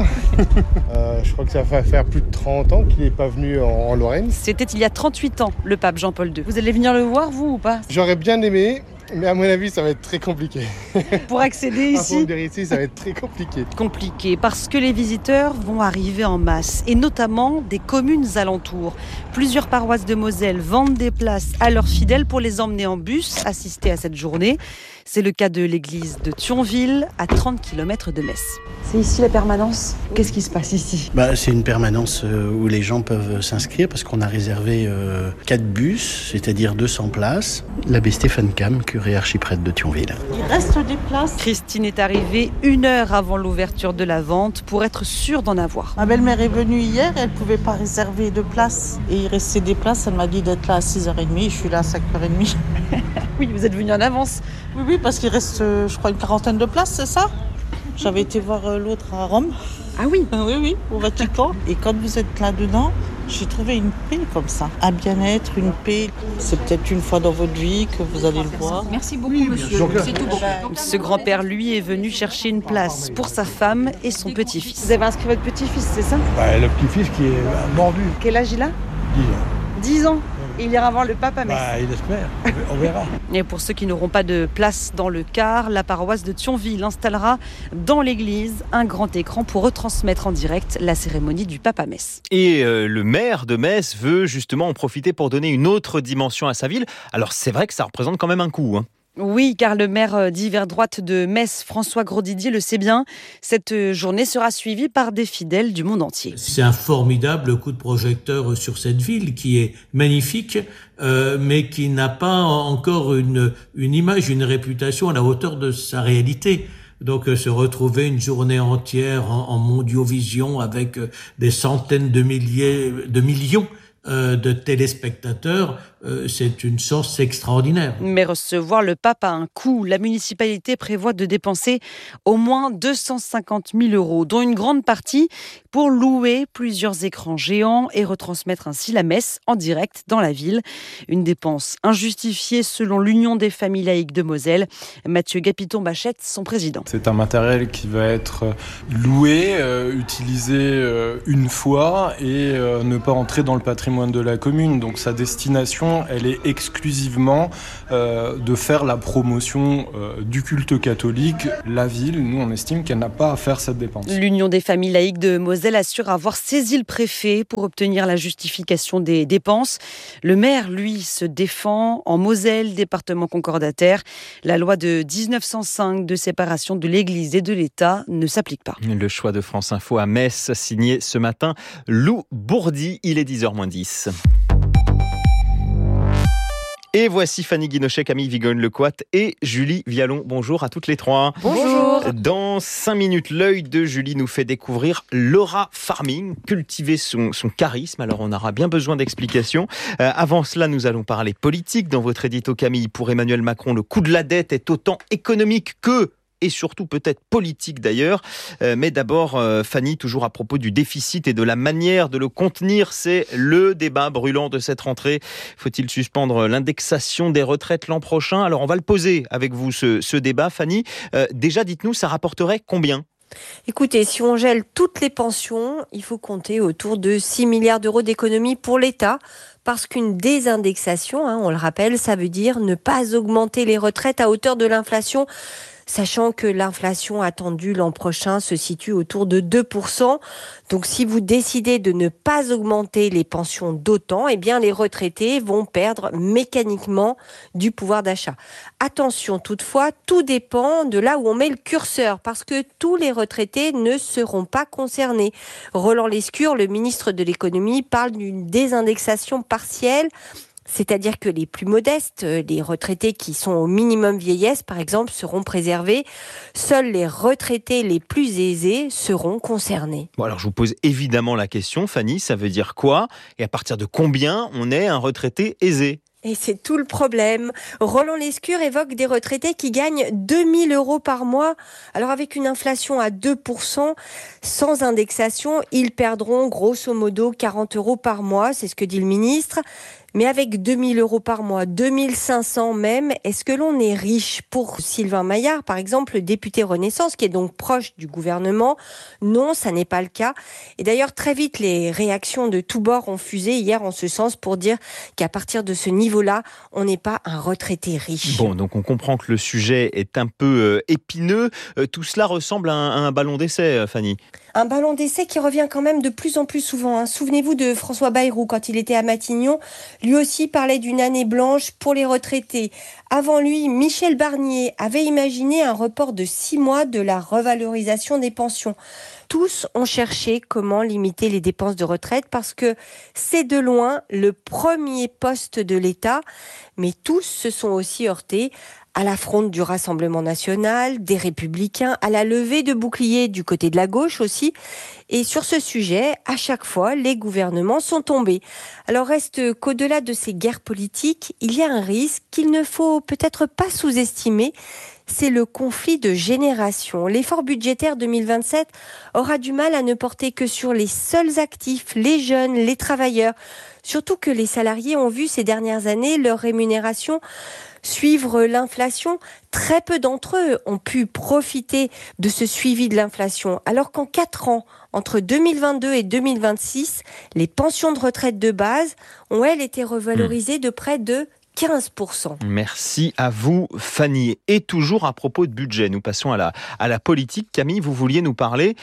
Je crois que ça va faire plus de 30 ans qu'il n'est pas venu en Lorraine. C'était il y a 38 ans, le pape Jean-Paul II. Vous allez venir le voir, vous, ou pas? J'aurais bien aimé, mais à mon avis, ça va être très compliqué. Pour accéder ici? Pour venir ici, ça va être très compliqué. Compliqué, parce que les visiteurs vont arriver en masse, et notamment des communes alentours. Plusieurs paroisses de Moselle vendent des places à leurs fidèles pour les emmener en bus, assister à cette journée. C'est le cas de l'église de Thionville, à 30 km de Metz. C'est ici la permanence? Qu'est-ce qui se passe ici? C'est une permanence où les gens peuvent s'inscrire parce qu'on a réservé 4 bus, c'est-à-dire 200 places. L'abbé Stéphane Cam, curé archiprêtre de Thionville. Il reste des places? Christine est arrivée 1 heure avant l'ouverture de la vente pour être sûre d'en avoir. Ma belle-mère est venue hier, elle ne pouvait pas réserver de place. Et il restait des places, elle m'a dit d'être là à 6h30, je suis là à 5h30. Oui, vous êtes venue en avance. Oui, parce qu'il reste, je crois, une 40aine de places, c'est ça? J'avais été voir l'autre à Rome. Ah oui? Oui, au Vatican. Et quand vous êtes là-dedans, j'ai trouvé une paix comme ça. Un bien-être, une paix. C'est peut-être une fois dans votre vie que vous allez le voir. Merci beaucoup, monsieur. C'est tout bon. Ce grand-père, lui, est venu chercher une place pour sa femme et son petit-fils. Vous avez inscrit votre petit-fils, c'est ça? Le petit-fils qui est mordu. Quel âge il a? 10 ans. 10 ans. Et il ira voir le pape à Metz. Il espère, on verra. Et pour ceux qui n'auront pas de place dans le car, la paroisse de Thionville installera dans l'église un grand écran pour retransmettre en direct la cérémonie du pape à Metz. Et le maire de Metz veut justement en profiter pour donner une autre dimension à sa ville. Alors c'est vrai que ça représente quand même un coût. Oui, car le maire d'hiver droite de Metz, François Grosdidier, le sait bien. Cette journée sera suivie par des fidèles du monde entier. C'est un formidable coup de projecteur sur cette ville qui est magnifique, mais qui n'a pas encore une image, une réputation à la hauteur de sa réalité. Donc se retrouver une journée entière en mondiovision avec des centaines de millions de téléspectateurs, c'est une source extraordinaire. Mais recevoir le pape a un coût. La municipalité prévoit de dépenser au moins 250 000 €, dont une grande partie pour louer plusieurs écrans géants et retransmettre ainsi la messe en direct dans la ville. Une dépense injustifiée selon l'Union des familles laïques de Moselle. Mathieu Gapiton-Bachette, son président. C'est un matériel qui va être loué, utilisé une fois et ne pas entrer dans le patrimoine de la commune. Donc sa destination, elle est exclusivement de faire la promotion du culte catholique. La ville, nous, on estime qu'elle n'a pas à faire cette dépense. L'Union des familles laïques de Moselle assure avoir saisi le préfet pour obtenir la justification des dépenses. Le maire, lui, se défend. En Moselle, département concordataire, la loi de 1905 de séparation de l'Église et de l'État ne s'applique pas. Le choix de France Info à Metz, signé ce matin Lou Bourdi. Il est 10h-10. Et voici Fanny Guinochet, Camille Vigogne-Lecoat et Julie Vialon. Bonjour à toutes les trois. Bonjour. Dans 5 minutes, l'œil de Julie nous fait découvrir l'aura farming, cultiver son charisme. Alors on aura bien besoin d'explications. Avant cela, nous allons parler politique. Dans votre édito, Camille, pour Emmanuel Macron, le coût de la dette est autant économique que... et surtout peut-être politique d'ailleurs. Mais d'abord, Fanny, toujours à propos du déficit et de la manière de le contenir, c'est le débat brûlant de cette rentrée. Faut-il suspendre l'indexation des retraites l'an prochain ? Alors on va le poser avec vous, ce débat. Fanny, déjà dites-nous, ça rapporterait combien ? Écoutez, si on gèle toutes les pensions, il faut compter autour de 6 milliards d'euros d'économies pour l'État. Parce qu'une désindexation, on le rappelle, ça veut dire ne pas augmenter les retraites à hauteur de l'inflation, sachant que l'inflation attendue l'an prochain se situe autour de 2%. Donc si vous décidez de ne pas augmenter les pensions d'autant, eh bien les retraités vont perdre mécaniquement du pouvoir d'achat. Attention toutefois, tout dépend de là où on met le curseur, parce que tous les retraités ne seront pas concernés. Roland Lescure, le ministre de l'économie, parle d'une désindexation partielle. C'est-à-dire que les plus modestes, les retraités qui sont au minimum vieillesse, par exemple, seront préservés. Seuls les retraités les plus aisés seront concernés. Bon, alors je vous pose évidemment la question, Fanny, ça veut dire quoi ? Et à partir de combien on est un retraité aisé ? Et c'est tout le problème. Roland Lescure évoque des retraités qui gagnent 2 000 € par mois. Alors avec une inflation à 2%, sans indexation, ils perdront grosso modo 40 € par mois, c'est ce que dit le ministre. Mais avec 2 000 € par mois, 2 500 même, est-ce que l'on est riche ? Pour Sylvain Maillard, par exemple, le député Renaissance, qui est donc proche du gouvernement, non, ça n'est pas le cas. Et d'ailleurs, très vite, les réactions de tous bords ont fusé hier en ce sens pour dire qu'à partir de ce niveau-là, on n'est pas un retraité riche. Bon, donc on comprend que le sujet est un peu épineux. Tout cela ressemble à un ballon d'essai, Fanny. Un ballon d'essai qui revient quand même de plus en plus souvent. Souvenez-vous de François Bayrou quand il était à Matignon. Lui aussi parlait d'une année blanche pour les retraités. Avant lui, Michel Barnier avait imaginé un report de 6 mois de la revalorisation des pensions. Tous ont cherché comment limiter les dépenses de retraite parce que c'est de loin le premier poste de l'État. Mais tous se sont aussi heurtés à l'affront du Rassemblement national, des Républicains, à la levée de boucliers du côté de la gauche aussi. Et sur ce sujet, à chaque fois, les gouvernements sont tombés. Alors reste qu'au-delà de ces guerres politiques, il y a un risque qu'il ne faut peut-être pas sous-estimer. C'est le conflit de génération. L'effort budgétaire 2027 aura du mal à ne porter que sur les seuls actifs, les jeunes, les travailleurs. Surtout que les salariés ont vu ces dernières années leur rémunération suivre l'inflation. Très peu d'entre eux ont pu profiter de ce suivi de l'inflation. Alors qu'en 4 ans, entre 2022 et 2026, les pensions de retraite de base ont, elles, été revalorisées de près de 15%. Merci à vous, Fanny. Et toujours à propos de budget, nous passons à la politique. Camille, vous vouliez nous parler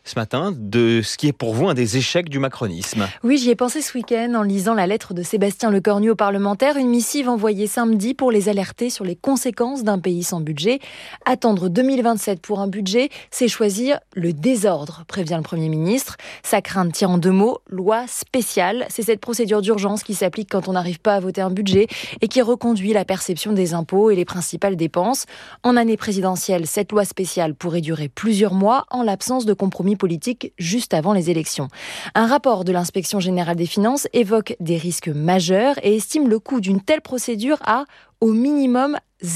ce matin de ce qui est pour vous un des échecs du macronisme. Oui, j'y ai pensé ce week-end en lisant la lettre de Sébastien Lecornu aux parlementaires, une missive envoyée samedi pour les alerter sur les conséquences d'un pays sans budget. Attendre 2027 pour un budget, c'est choisir le désordre, prévient le Premier ministre. Sa crainte tient en 2 mots, loi spéciale. C'est cette procédure d'urgence qui s'applique quand on n'arrive pas à voter un budget et qui reconduit la perception des impôts et les principales dépenses. En année présidentielle, cette loi spéciale pourrait durer plusieurs mois en l'absence de compromis politique juste avant les élections. Un rapport de l'Inspection générale des finances évoque des risques majeurs et estime le coût d'une telle procédure à, au minimum,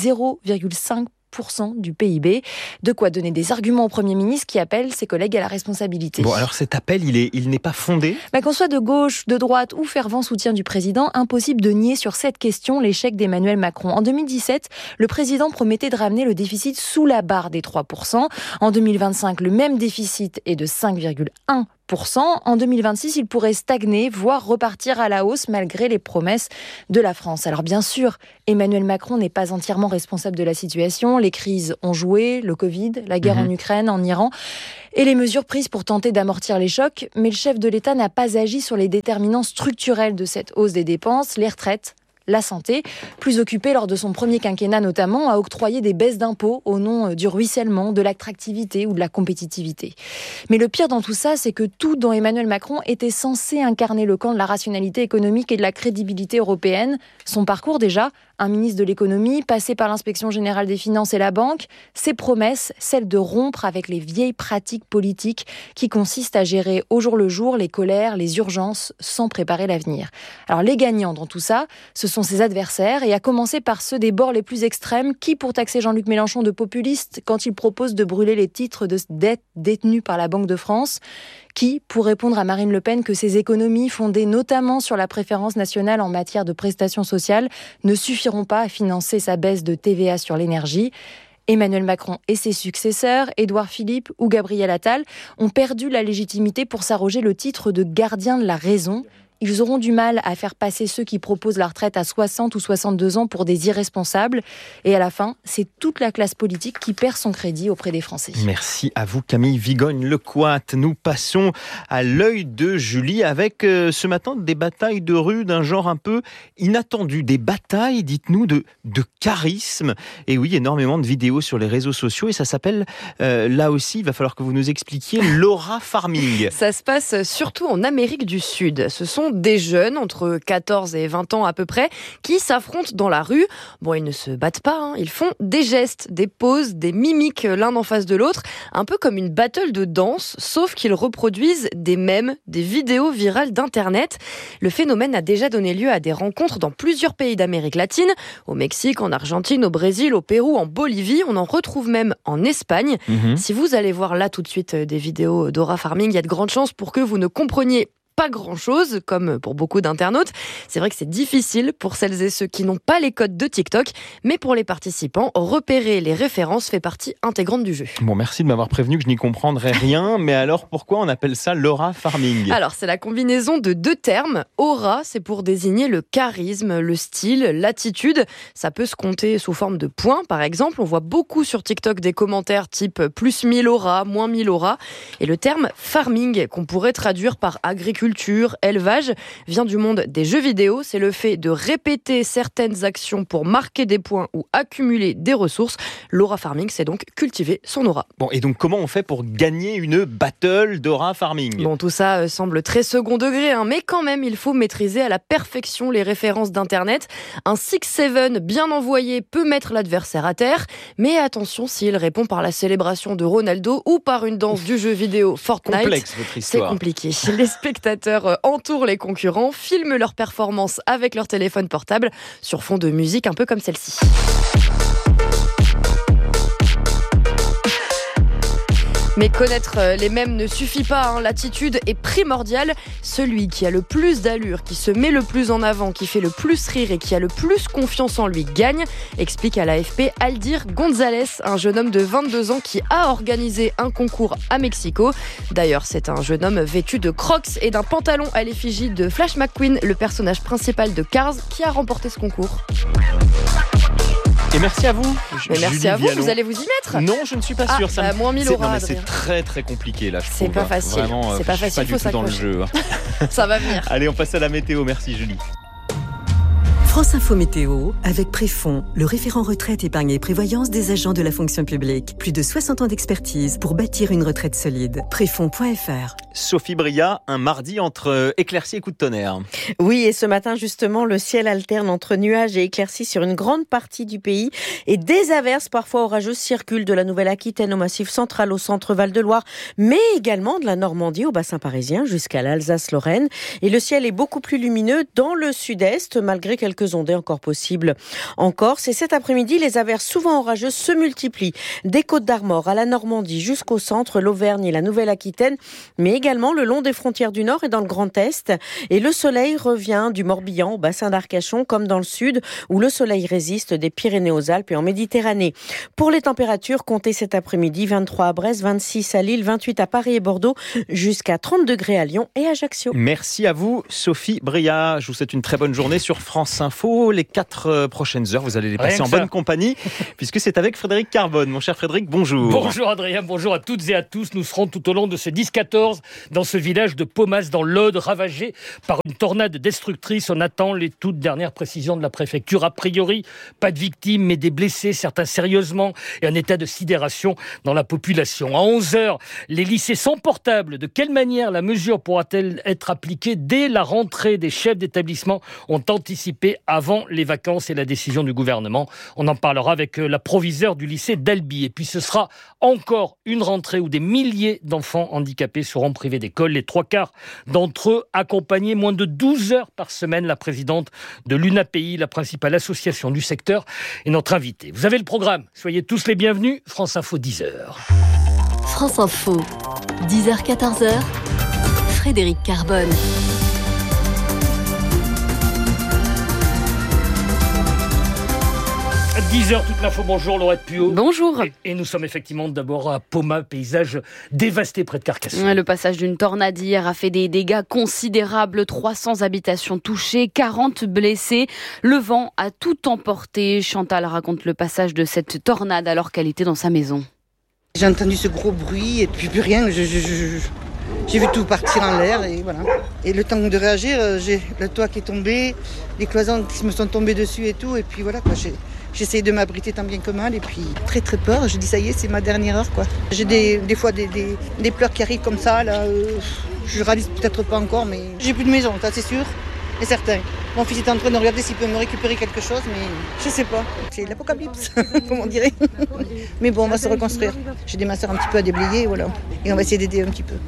0,5% du PIB. De quoi donner des arguments au Premier ministre qui appelle ses collègues à la responsabilité. Bon, alors cet appel, il n'est pas fondé ? Qu'on soit de gauche, de droite ou fervent soutien du président, impossible de nier sur cette question l'échec d'Emmanuel Macron. En 2017, le président promettait de ramener le déficit sous la barre des 3%. En 2025, le même déficit est de 5,1%. En 2026, il pourrait stagner, voire repartir à la hausse malgré les promesses de la France. Alors bien sûr, Emmanuel Macron n'est pas entièrement responsable de la situation. Les crises ont joué, le Covid, la guerre en Ukraine, en Iran, et les mesures prises pour tenter d'amortir les chocs. Mais le chef de l'État n'a pas agi sur les déterminants structurels de cette hausse des dépenses, les retraites, la santé, plus occupé lors de son premier quinquennat notamment à octroyer des baisses d'impôts au nom du ruissellement, de l'attractivité ou de la compétitivité. Mais le pire dans tout ça, c'est que tout dans Emmanuel Macron était censé incarner le camp de la rationalité économique et de la crédibilité européenne. Son parcours déjà, un ministre de l'économie, passé par l'Inspection générale des finances et la banque, ses promesses, celles de rompre avec les vieilles pratiques politiques qui consistent à gérer au jour le jour les colères, les urgences, sans préparer l'avenir. Alors les gagnants dans tout ça, ce sont ses adversaires, et à commencer par ceux des bords les plus extrêmes, qui pour taxer Jean-Luc Mélenchon de populiste quand il propose de brûler les titres de dette détenus par la Banque de France, qui pour répondre à Marine Le Pen que ses économies, fondées notamment sur la préférence nationale en matière de prestations sociales, ne suffiront pas à financer sa baisse de TVA sur l'énergie. Emmanuel Macron et ses successeurs, Édouard Philippe ou Gabriel Attal, ont perdu la légitimité pour s'arroger le titre de gardien de la raison. Ils auront du mal à faire passer ceux qui proposent la retraite à 60 ou 62 ans pour des irresponsables. Et à la fin, c'est toute la classe politique qui perd son crédit auprès des Français. Merci à vous Camille Vigogne-Lecoat. Nous passons à l'œil de Julie avec ce matin des batailles de rue d'un genre un peu inattendu. Des batailles, dites-nous, de charisme. Et oui, énormément de vidéos sur les réseaux sociaux et ça s'appelle, là aussi, il va falloir que vous nous expliquiez, l'aura farming. Ça se passe surtout en Amérique du Sud. Ce sont des jeunes, entre 14 et 20 ans à peu près, qui s'affrontent dans la rue. Bon, ils ne se battent pas, ils font des gestes, des poses, des mimiques l'un en face de l'autre, un peu comme une battle de danse, sauf qu'ils reproduisent des mèmes, des vidéos virales d'Internet. Le phénomène a déjà donné lieu à des rencontres dans plusieurs pays d'Amérique latine, au Mexique, en Argentine, au Brésil, au Pérou, en Bolivie, on en retrouve même en Espagne. Si vous allez voir là tout de suite des vidéos d'aura farming, il y a de grandes chances pour que vous ne compreniez pas grand-chose, comme pour beaucoup d'internautes. C'est vrai que c'est difficile pour celles et ceux qui n'ont pas les codes de TikTok, mais pour les participants, repérer les références fait partie intégrante du jeu. Bon, merci de m'avoir prévenu que je n'y comprendrais rien, mais alors pourquoi on appelle ça l'aura farming ? Alors, c'est la combinaison de 2 termes. Aura, c'est pour désigner le charisme, le style, l'attitude. Ça peut se compter sous forme de points, par exemple. On voit beaucoup sur TikTok des commentaires type plus 1000 aura, moins 1000 aura. Et le terme farming, qu'on pourrait traduire par agriculture, élevage, vient du monde des jeux vidéo. C'est le fait de répéter certaines actions pour marquer des points ou accumuler des ressources. L'aura farming, c'est donc cultiver son aura. Bon, et donc comment on fait pour gagner une battle d'aura farming ? Bon, tout ça semble très second degré, mais quand même, il faut maîtriser à la perfection les références d'Internet. Un 6-7 bien envoyé peut mettre l'adversaire à terre, mais attention s'il répond par la célébration de Ronaldo ou par une danse du jeu vidéo Fortnite. Complexe, votre histoire. C'est compliqué. Les spectateurs entourent les concurrents, filment leurs performances avec leur téléphone portable sur fond de musique un peu comme celle-ci. Mais connaître les mèmes ne suffit pas, l'attitude est primordiale. Celui qui a le plus d'allure, qui se met le plus en avant, qui fait le plus rire et qui a le plus confiance en lui gagne, explique à l'AFP Aldir González, un jeune homme de 22 ans qui a organisé un concours à Mexico. D'ailleurs, c'est un jeune homme vêtu de Crocs et d'un pantalon à l'effigie de Flash McQueen, le personnage principal de Cars, qui a remporté ce concours. Et merci à vous. Merci à vous, vous allez vous y mettre? Non, je ne suis pas sûr. Ça moins 1000 euros. C'est très très compliqué là, je trouve. C'est pas facile. Vraiment, c'est pas facile, faut s'accrocher. Dans le jeu. Ça va venir. Allez, on passe à la météo. Merci Julie. France Info Météo, avec Préfonds, le référent retraite, épargne et prévoyance des agents de la fonction publique. Plus de 60 ans d'expertise pour bâtir une retraite solide. Préfonds.fr. Sophie Bria, un mardi entre éclaircies et coups de tonnerre. Oui, et ce matin, justement, le ciel alterne entre nuages et éclaircies sur une grande partie du pays. Et des averses parfois orageuses circulent de la Nouvelle-Aquitaine au Massif central, au centre Val-de-Loire, mais également de la Normandie au bassin parisien jusqu'à l'Alsace-Lorraine. Et le ciel est beaucoup plus lumineux dans le sud-est, malgré quelques ondées encore possibles en Corse. Et cet après-midi, les averses souvent orageuses se multiplient. Des Côtes-d'Armor à la Normandie jusqu'au centre, l'Auvergne et la Nouvelle-Aquitaine, mais également le long des frontières du Nord et dans le Grand Est. Et le soleil revient du Morbihan au bassin d'Arcachon comme dans le sud, où le soleil résiste des Pyrénées aux Alpes et en Méditerranée. Pour les températures, comptez cet après-midi 23 à Brest, 26 à Lille, 28 à Paris et Bordeaux, jusqu'à 30 degrés à Lyon et Ajaccio. Merci à vous, Sophie Bria. Je vous souhaite une très bonne journée sur France Info. Les 4 prochaines heures, vous allez les passer en bonne compagnie, puisque c'est avec Frédéric Carbone. Mon cher Frédéric, bonjour. Bonjour Adrien, bonjour à toutes et à tous. Nous serons tout au long de ce 10-14 dans ce village de Paumas dans l'Aude, ravagé par une tornade destructrice. On attend les toutes dernières précisions de la préfecture. A priori, pas de victimes, mais des blessés, certains sérieusement, et un état de sidération dans la population. À 11h, les lycées sont portables. De quelle manière la mesure pourra-t-elle être appliquée dès la rentrée? Des chefs d'établissement ont anticipé avant les vacances et la décision du gouvernement. On en parlera avec la proviseure du lycée d'Albi. Et puis ce sera encore une rentrée où des milliers d'enfants handicapés seront privés d'école. Les 3/4 d'entre eux accompagnés moins de 12 heures par semaine. La présidente de l'UNAPI, la principale association du secteur, est notre invitée. Vous avez le programme. Soyez tous les bienvenus. France Info 10h. France Info, 10h-14h, Frédéric Carbone. 10h, toute l'info. Bonjour Laurette Puot. Bonjour. Et nous sommes effectivement d'abord à Paumas, paysage dévasté près de Carcassonne. Le passage d'une tornade hier a fait des dégâts considérables. 300 habitations touchées, 40 blessés. Le vent a tout emporté. Chantal raconte le passage de cette tornade alors qu'elle était dans sa maison. J'ai entendu ce gros bruit et puis plus rien. J'ai vu tout partir en l'air et voilà. Et le temps de réagir, j'ai le toit qui est tombé, les cloisons qui me sont tombées dessus et tout. Et puis voilà quoi. J'ai essayé de m'abriter tant bien que mal et puis très très peur. Je dis ça y est, c'est ma dernière heure quoi. J'ai des fois des pleurs qui arrivent comme ça là. Je réalise peut-être pas encore, mais j'ai plus de maison, ça c'est sûr et certain. Mon fils est en train de regarder s'il peut me récupérer quelque chose, mais je sais pas. C'est l'apocalypse, comme on dirait. Mais bon, on va se reconstruire. J'ai aidé ma soeur un petit peu à déblayer, voilà. Et on va essayer d'aider un petit peu.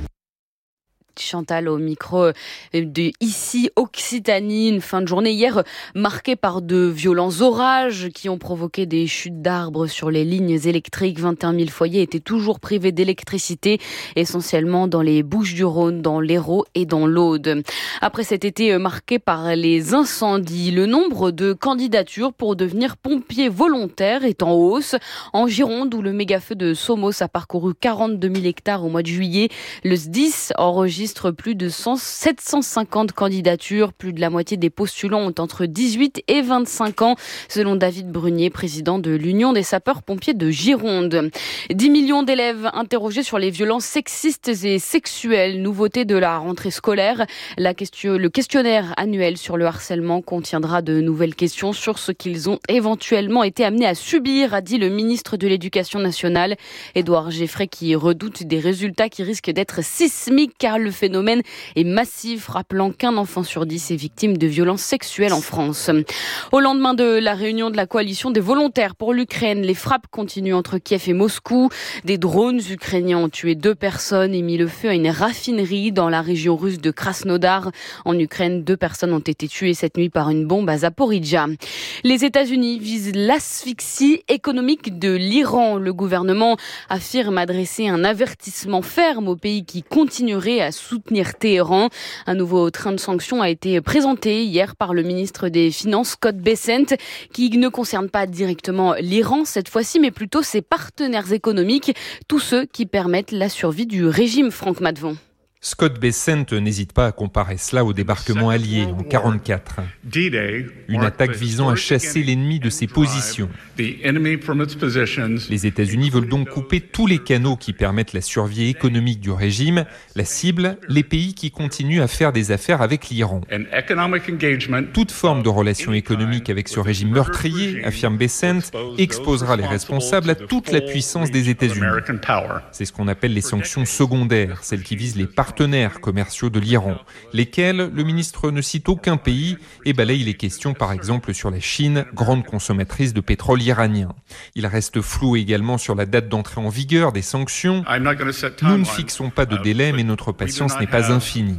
Chantal au micro de Ici Occitanie, une fin de journée hier marquée par de violents orages qui ont provoqué des chutes d'arbres sur les lignes électriques. 21 000 foyers étaient toujours privés d'électricité, essentiellement dans les Bouches-du-Rhône, dans l'Hérault et dans l'Aude. Après cet été marqué par les incendies, le nombre de candidatures pour devenir pompier volontaire est en hausse. En Gironde, où le méga-feu de Somos a parcouru 42 000 hectares au mois de juillet, le SDIS enregistre plus de 750 candidatures. Plus de la moitié des postulants ont entre 18 et 25 ans, selon David Brunier, président de l'Union des sapeurs-pompiers de Gironde. 10 millions d'élèves interrogés sur les violences sexistes et sexuelles. Nouveauté de la rentrée scolaire. Le questionnaire annuel sur le harcèlement contiendra de nouvelles questions sur ce qu'ils ont éventuellement été amenés à subir, a dit le ministre de l'Éducation nationale, Édouard Geffray, qui redoute des résultats qui risquent d'être sismiques car le phénomène est massif, rappelant qu'un enfant sur 10 est victime de violences sexuelles en France. Au lendemain de la réunion de la coalition des volontaires pour l'Ukraine, les frappes continuent entre Kiev et Moscou. Des drones ukrainiens ont tué 2 personnes et mis le feu à une raffinerie dans la région russe de Krasnodar. En Ukraine, 2 personnes ont été tuées cette nuit par une bombe à Zaporizhzhia. Les États-Unis visent l'asphyxie économique de l'Iran. Le gouvernement affirme adresser un avertissement ferme au pays qui continuerait à soutenir Téhéran. Un nouveau train de sanctions a été présenté hier par le ministre des Finances, Scott Bessent, qui ne concerne pas directement l'Iran cette fois-ci, mais plutôt ses partenaires économiques, tous ceux qui permettent la survie du régime. Franck Matvon. Scott Bessent n'hésite pas à comparer cela au débarquement allié en 1944. Une attaque visant à chasser l'ennemi de ses positions. Les États-Unis veulent donc couper tous les canaux qui permettent la survie économique du régime. La cible, les pays qui continuent à faire des affaires avec l'Iran. Toute forme de relation économique avec ce régime meurtrier, affirme Bessent, exposera les responsables à toute la puissance des États-Unis. C'est ce qu'on appelle les sanctions secondaires, celles qui visent les partenaires commerciaux de l'Iran, lesquels le ministre ne cite aucun pays et balaye les questions par exemple sur la Chine, grande consommatrice de pétrole iranien. Il reste flou également sur la date d'entrée en vigueur des sanctions. Nous ne fixons pas de délai, mais notre patience n'est pas infinie.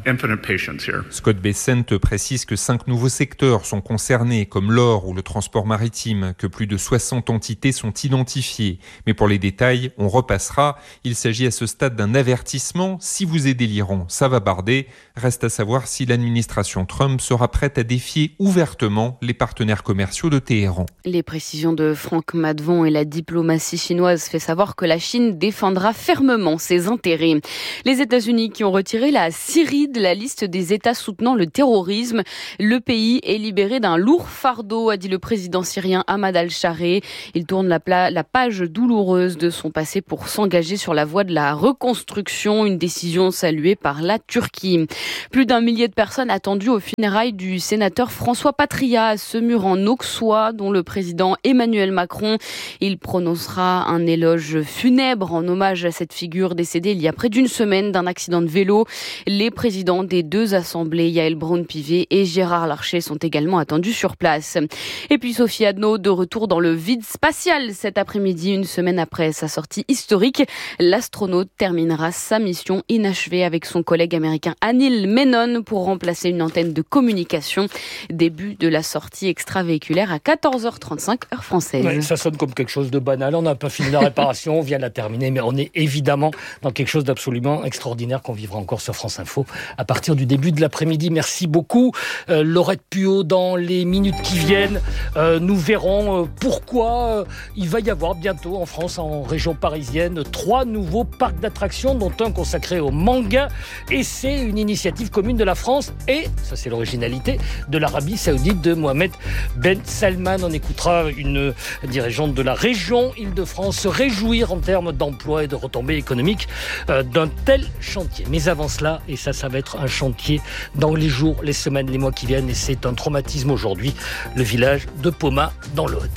Scott Bessent précise que 5 nouveaux secteurs sont concernés, comme l'or ou le transport maritime, que plus de 60 entités sont identifiées. Mais pour les détails, on repassera. Il s'agit à ce stade d'un avertissement. Si vous aidez l'Iran, ça va barder. Reste à savoir si l'administration Trump sera prête à défier ouvertement les partenaires commerciaux de Téhéran. Les précisions de Franck Madvon et la diplomatie chinoise fait savoir que la Chine défendra fermement ses intérêts. Les États-Unis qui ont retiré la Syrie de la liste des États soutenant le terrorisme. Le pays est libéré d'un lourd fardeau, a dit le président syrien Ahmad al-Chareh. Il tourne la page douloureuse de son passé pour s'engager sur la voie de la reconstruction, une décision saluée par la Turquie. Plus d'1 millier de personnes attendues aux funérailles du sénateur François Patria à Semur en Auxois, dont le président Emmanuel Macron. Il prononcera un éloge funèbre en hommage à cette figure décédée il y a près d'une semaine d'un accident de vélo. Les présidents des 2 assemblées, Yael Braun-Pivet et Gérard Larcher, sont également attendus sur place. Et puis Sophie Adno, de retour dans le vide spatial cet après-midi, une semaine après sa sortie historique. L'astronaute terminera sa mission inachevée avec son collègue américain Anil Menon pour remplacer une antenne de communication. Début de la sortie extravéhiculaire à 14h35 heure française. Ouais, ça sonne comme quelque chose de banal. On n'a pas fini la réparation, on vient de la terminer, mais on est évidemment dans quelque chose d'absolument extraordinaire qu'on vivra encore sur France Info à partir du début de l'après-midi. Merci beaucoup. Laurette Puot, dans les minutes qui viennent, nous verrons pourquoi il va y avoir bientôt en France, en région parisienne, 3 nouveaux parcs d'attractions, dont un consacré au manga. Et c'est une initiative commune de la France et, ça c'est l'originalité, de l'Arabie Saoudite de Mohamed Ben Salman. On écoutera une dirigeante de la région Île-de-France se réjouir en termes d'emploi et de retombées économiques d'un tel chantier. Mais avant cela, et ça va être un chantier dans les jours, les semaines, les mois qui viennent, et c'est un traumatisme aujourd'hui, le village de Poma dans l'Aude.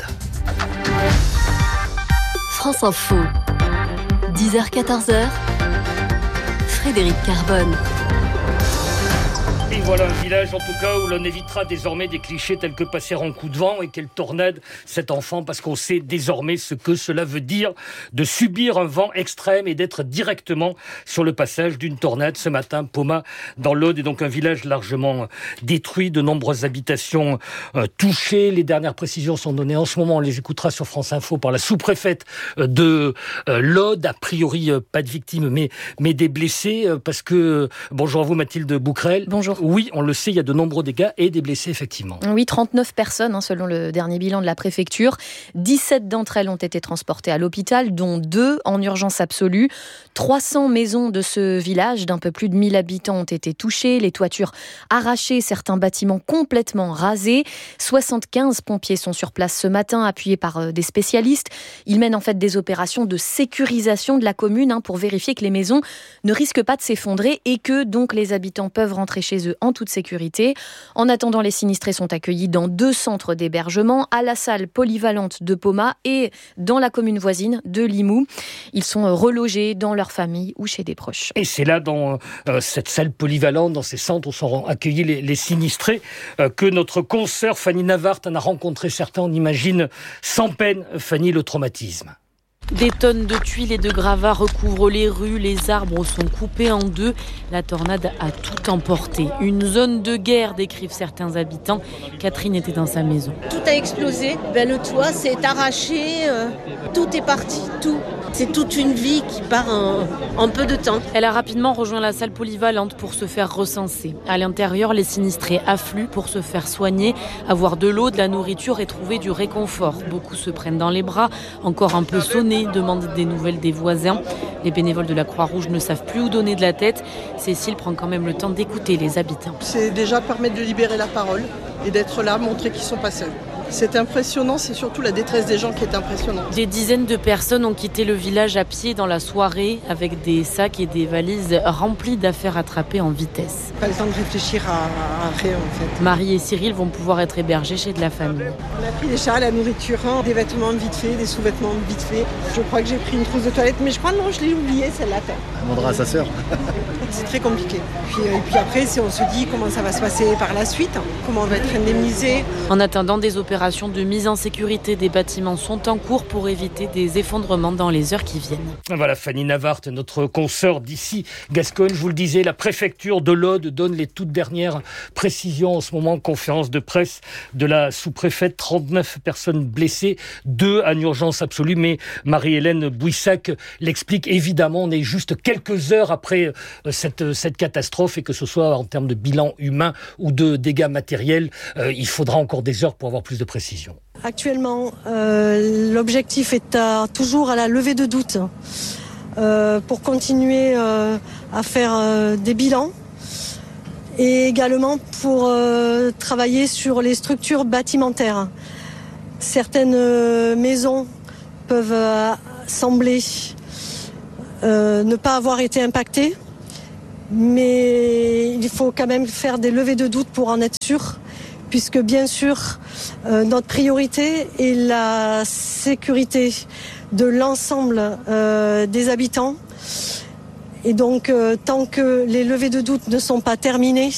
France Info, 10h-14h, Frédéric Carbone. Et voilà un village en tout cas où l'on évitera désormais des clichés tels que passer en coup de vent et quelle tornade cet enfant, parce qu'on sait désormais ce que cela veut dire de subir un vent extrême et d'être directement sur le passage d'une tornade. Ce matin, Poma dans l'Aude est donc un village largement détruit, de nombreuses habitations touchées. Les dernières précisions sont données en ce moment, on les écoutera sur France Info par la sous-préfète de l'Aude. A priori pas de victimes mais des blessés, parce que bonjour à vous Mathilde Bouquerel. Bonjour. Oui, on le sait, il y a de nombreux dégâts et des blessés, effectivement. Oui, 39 personnes, selon le dernier bilan de la préfecture. 17 d'entre elles ont été transportées à l'hôpital, dont 2 en urgence absolue. 300 maisons de ce village d'un peu plus de 1000 habitants ont été touchées, les toitures arrachées, certains bâtiments complètement rasés. 75 pompiers sont sur place ce matin, appuyés par des spécialistes. Ils mènent en fait des opérations de sécurisation de la commune pour vérifier que les maisons ne risquent pas de s'effondrer et que donc les habitants peuvent rentrer chez eux en toute sécurité. En attendant, les sinistrés sont accueillis dans 2 centres d'hébergement, à la salle polyvalente de Poma et dans la commune voisine de Limoux. Ils sont relogés dans leur famille ou chez des proches. Et c'est là, dans cette salle polyvalente, dans ces centres où sont accueillis les sinistrés, que notre consoeur Fanny Navart en a rencontré certains. On imagine sans peine, Fanny, le traumatisme. Des tonnes de tuiles et de gravats recouvrent les rues, les arbres sont coupés en 2. La tornade a tout emporté. Une zone de guerre, décrivent certains habitants. Catherine était dans sa maison. Tout a explosé, le toit s'est arraché, tout est parti, tout. C'est toute une vie qui part en peu de temps. Elle a rapidement rejoint la salle polyvalente pour se faire recenser. À l'intérieur, les sinistrés affluent pour se faire soigner, avoir de l'eau, de la nourriture et trouver du réconfort. Beaucoup se prennent dans les bras, encore un peu sonnés, demandent des nouvelles des voisins. Les bénévoles de la Croix-Rouge ne savent plus où donner de la tête. Cécile prend quand même le temps d'écouter les habitants. C'est déjà permettre de libérer la parole et d'être là, montrer qu'ils ne sont pas seuls. C'est impressionnant, c'est surtout la détresse des gens qui est impressionnante. Des dizaines de personnes ont quitté le village à pied dans la soirée avec des sacs et des valises remplies d'affaires attrapées en vitesse. Pas le temps de réfléchir à rien en fait. Marie et Cyril vont pouvoir être hébergés chez de la famille. On a pris des chats, la nourriture, des vêtements vite faits, des sous-vêtements vite faits. Je crois que j'ai pris une trousse de toilette, mais je crois non, je l'ai oubliée celle-là. On demandera à sa sœur. C'est très compliqué. Et puis après, on se dit comment ça va se passer par la suite, comment on va être indemnisé. En attendant, des opérations de mise en sécurité des bâtiments sont en cours pour éviter des effondrements dans les heures qui viennent. Voilà, Fanny Navart, notre consoeur d'ici Gascogne. Je vous le disais, la préfecture de l'Aude donne les toutes dernières précisions en ce moment. Conférence de presse de la sous-préfète. 39 personnes blessées, 2 en urgence absolue. Mais Marie-Hélène Bouissac l'explique. Évidemment, on est juste quelques heures après cette catastrophe, et que ce soit en termes de bilan humain ou de dégâts matériels, il faudra encore des heures pour avoir plus de précision. Actuellement, l'objectif est toujours à la levée de doute pour continuer à faire des bilans et également pour travailler sur les structures bâtimentaires. Certaines maisons peuvent sembler ne pas avoir été impactées, mais il faut quand même faire des levées de doute pour en être sûr, puisque bien sûr, notre priorité est la sécurité de l'ensemble des habitants. Et donc, tant que les levées de doute ne sont pas terminées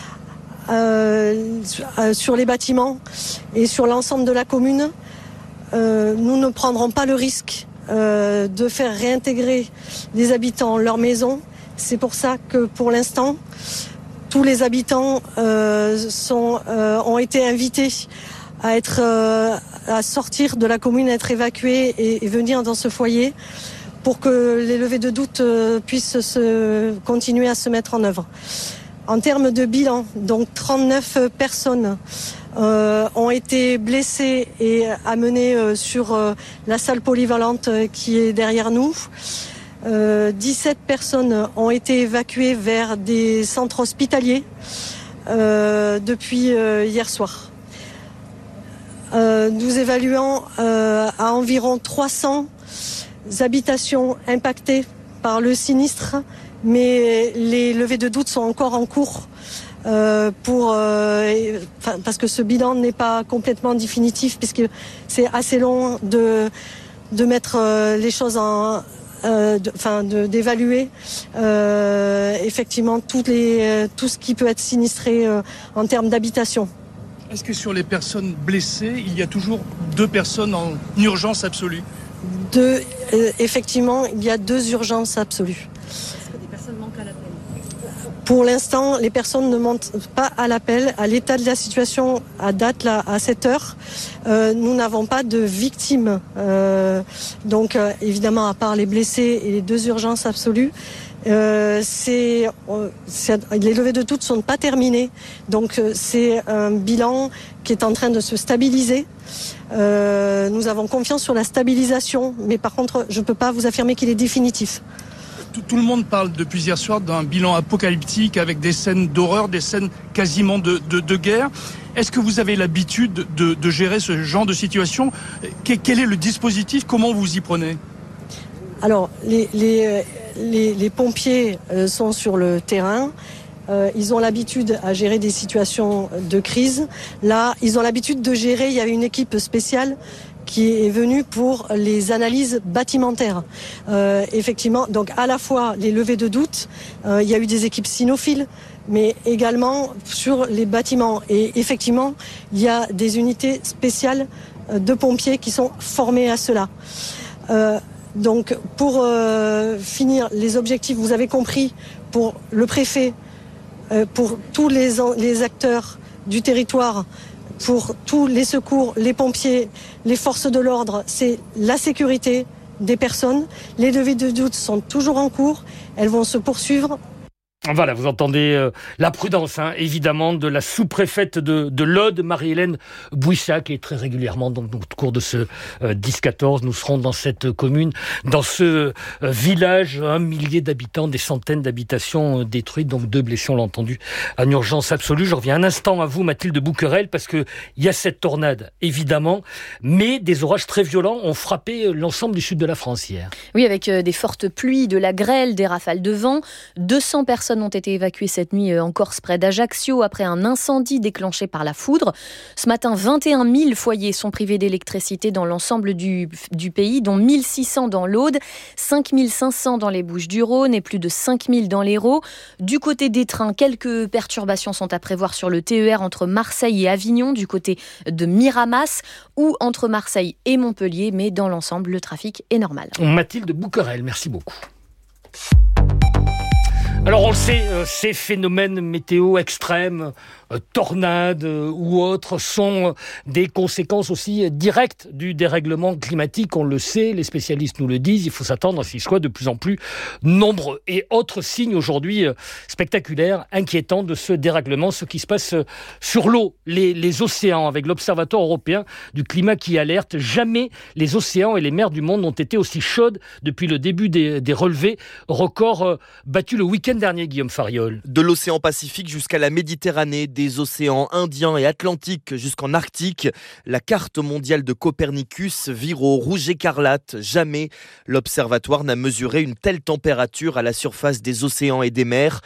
sur les bâtiments et sur l'ensemble de la commune, nous ne prendrons pas le risque de faire réintégrer les habitants leur maison. C'est pour ça que, pour l'instant, tous les habitants ont été invités à sortir de la commune, à être évacués et venir dans ce foyer pour que les levées de doute puissent continuer à se mettre en œuvre. En termes de bilan, donc 39 personnes ont été blessées et amenées sur la salle polyvalente qui est derrière nous. 17 personnes ont été évacuées vers des centres hospitaliers depuis hier soir. Nous évaluons à environ 300 habitations impactées par le sinistre, mais les levées de doute sont encore en cours parce que ce bilan n'est pas complètement définitif, puisque c'est assez long de mettre les choses d'évaluer effectivement tout ce qui peut être sinistré en termes d'habitation. Est-ce que sur les personnes blessées, il y a toujours 2 personnes en urgence absolue ? Effectivement, il y a 2 urgences absolues. Est-ce que des personnes manquent à l'appel ? Pour l'instant, les personnes ne montent pas à l'appel. À l'état de la situation, à date, là, à cette heure, nous n'avons pas de victimes. Donc, évidemment, à part les blessés et les 2 urgences absolues, les levées de doute ne sont pas terminées. Donc, c'est un bilan qui est en train de se stabiliser. Nous avons confiance sur la stabilisation, mais par contre, je ne peux pas vous affirmer qu'il est définitif. Tout le monde parle depuis hier soir d'un bilan apocalyptique avec des scènes d'horreur, des scènes quasiment de guerre. Est-ce que vous avez l'habitude de gérer ce genre de situation ? Quel est le dispositif ? Comment vous y prenez ? Alors, les pompiers sont sur le terrain. Ils ont l'habitude à gérer des situations de crise. Là, ils ont l'habitude de gérer, il y avait une équipe spéciale qui est venue pour les analyses bâtimentaires. Effectivement, donc à la fois les levées de doute, il y a eu des équipes cynophiles, mais également sur les bâtiments. Et effectivement, il y a des unités spéciales de pompiers qui sont formés à cela. Donc pour finir, les objectifs, vous avez compris, pour le préfet, pour tous les acteurs du territoire, pour tous les secours, les pompiers, les forces de l'ordre, c'est la sécurité des personnes. Les levées de doute sont toujours en cours. Elles vont se poursuivre. Voilà, vous entendez la prudence, évidemment, de la sous-préfète de l'Aude, Marie-Hélène Bouissac, et très régulièrement, donc, au cours de ce 10-14, nous serons dans cette commune, dans ce village, 1 millier d'habitants, des centaines d'habitations détruites, donc 2 blessés, on l'a entendu, en urgence absolue. Je reviens un instant à vous, Mathilde Bouquerel, parce que il y a cette tornade, évidemment, mais des orages très violents ont frappé l'ensemble du sud de la France hier. Oui, avec des fortes pluies, de la grêle, des rafales de vent. 200 personnes ont été évacuées cette nuit en Corse, près d'Ajaccio, après un incendie déclenché par la foudre. Ce matin, 21 000 foyers sont privés d'électricité dans l'ensemble du pays, dont 1 600 dans l'Aude, 5 500 dans les Bouches-du-Rhône et plus de 5 000 dans l'Hérault. Du côté des trains, quelques perturbations sont à prévoir sur le TER entre Marseille et Avignon, du côté de Miramas, ou entre Marseille et Montpellier, mais dans l'ensemble, le trafic est normal. Mathilde Bouquerel, merci beaucoup. Alors on le sait, ces phénomènes météo extrêmes, tornades ou autres, sont des conséquences aussi directes du dérèglement climatique. On le sait, les spécialistes nous le disent, il faut s'attendre à ce qu'ils soient de plus en plus nombreux. Et autre signe aujourd'hui spectaculaire, inquiétant de ce dérèglement, ce qui se passe sur l'eau, les océans, avec l'Observatoire européen du climat qui alerte. Jamais les océans et les mers du monde n'ont été aussi chaudes depuis le début des relevés. Record battu le week-end dernier, Guillaume Fariol. De l'océan Pacifique jusqu'à la Méditerranée, des océans Indien et Atlantique jusqu'en Arctique, la carte mondiale de Copernicus vire au rouge écarlate. Jamais l'observatoire n'a mesuré une telle température à la surface des océans et des mers.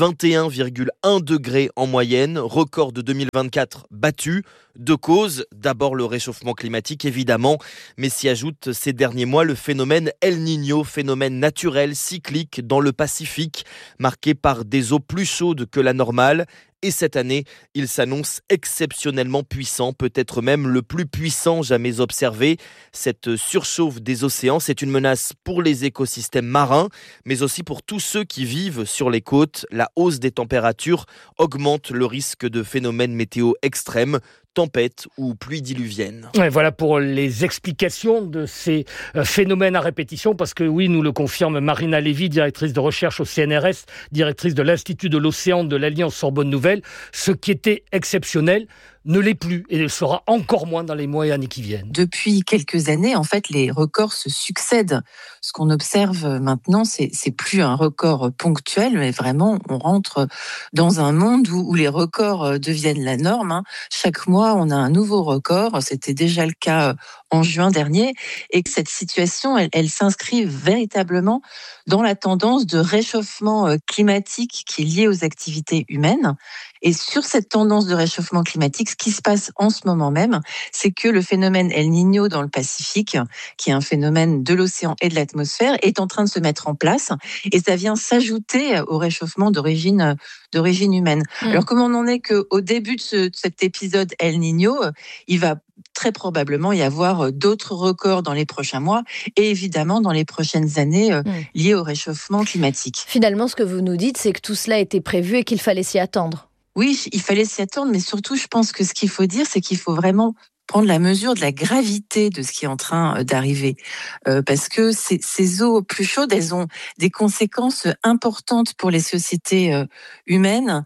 21,1 degrés en moyenne, record de 2024 battu. Deux causes, d'abord le réchauffement climatique évidemment, mais s'y ajoute ces derniers mois le phénomène El Niño, phénomène naturel cyclique dans le Pacifique, marqué par des eaux plus chaudes que la normale. Et cette année, il s'annonce exceptionnellement puissant, peut-être même le plus puissant jamais observé. Cette surchauffe des océans, c'est une menace pour les écosystèmes marins, mais aussi pour tous ceux qui vivent sur les côtes. La hausse des températures augmente le risque de phénomènes météo extrêmes, tempêtes ou pluies diluviennes. Et voilà pour les explications de ces phénomènes à répétition, parce que oui, nous le confirme Marina Lévy, directrice de recherche au CNRS, directrice de l'Institut de l'Océan de l'Alliance Sorbonne Nouvelle. Ce qui était exceptionnel ne l'est plus et le sera encore moins dans les mois et années qui viennent. Depuis quelques années, en fait, les records se succèdent. Ce qu'on observe maintenant, c'est plus un record ponctuel, mais vraiment, on rentre dans un monde où les records deviennent la norme. Chaque mois, on a un nouveau record. C'était déjà le cas en juin dernier, et que cette situation, elle s'inscrit véritablement dans la tendance de réchauffement climatique qui est liée aux activités humaines. Et sur cette tendance de réchauffement climatique, ce qui se passe en ce moment même, c'est que le phénomène El Niño dans le Pacifique, qui est un phénomène de l'océan et de l'atmosphère, est en train de se mettre en place, et ça vient s'ajouter au réchauffement d'origine humaine. Alors comme on en est qu'au début de cet épisode El Niño, il va très probablement y avoir d'autres records dans les prochains mois et évidemment dans les prochaines années liés au réchauffement climatique. Finalement, ce que vous nous dites, c'est que tout cela était prévu et qu'il fallait s'y attendre. Oui, il fallait s'y attendre, mais surtout, je pense que ce qu'il faut dire, c'est qu'il faut vraiment prendre la mesure de la gravité de ce qui est en train d'arriver. Parce que ces eaux plus chaudes, elles ont des conséquences importantes pour les sociétés humaines.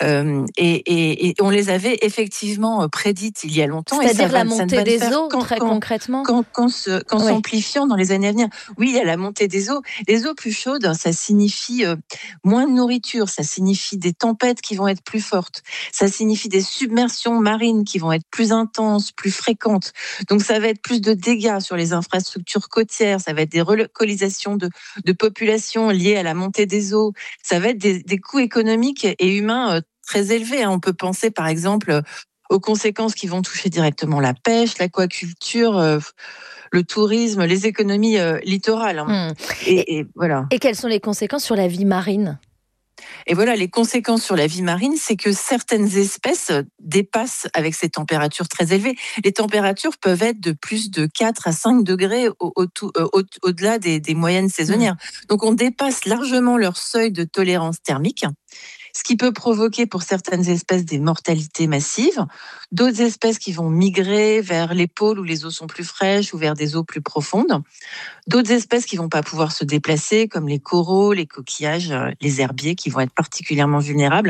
Et on les avait effectivement prédites il y a longtemps. C'est-à-dire la montée des eaux, très concrètement s'amplifiant dans les années à venir. Oui, il y a la montée des eaux. Les eaux plus chaudes, ça signifie moins de nourriture, ça signifie des tempêtes qui vont être plus fortes, ça signifie des submersions marines qui vont être plus intenses, plus fréquentes. Donc ça va être plus de dégâts sur les infrastructures côtières, ça va être des relocalisations de populations liées à la montée des eaux, ça va être des coûts économiques et humains très élevés. On peut penser par exemple aux conséquences qui vont toucher directement la pêche, l'aquaculture, le tourisme, les économies littorales. Et voilà. Et quelles sont les conséquences sur la vie marine ? Et voilà, les conséquences sur la vie marine, c'est que certaines espèces dépassent avec ces températures très élevées. Les températures peuvent être de plus de 4 à 5 degrés au-delà des moyennes saisonnières. Donc on dépasse largement leur seuil de tolérance thermique. ce qui peut provoquer pour certaines espèces des mortalités massives, d'autres espèces qui vont migrer vers les pôles où les eaux sont plus fraîches ou vers des eaux plus profondes, d'autres espèces qui vont pas pouvoir se déplacer comme les coraux, les coquillages, les herbiers qui vont être particulièrement vulnérables.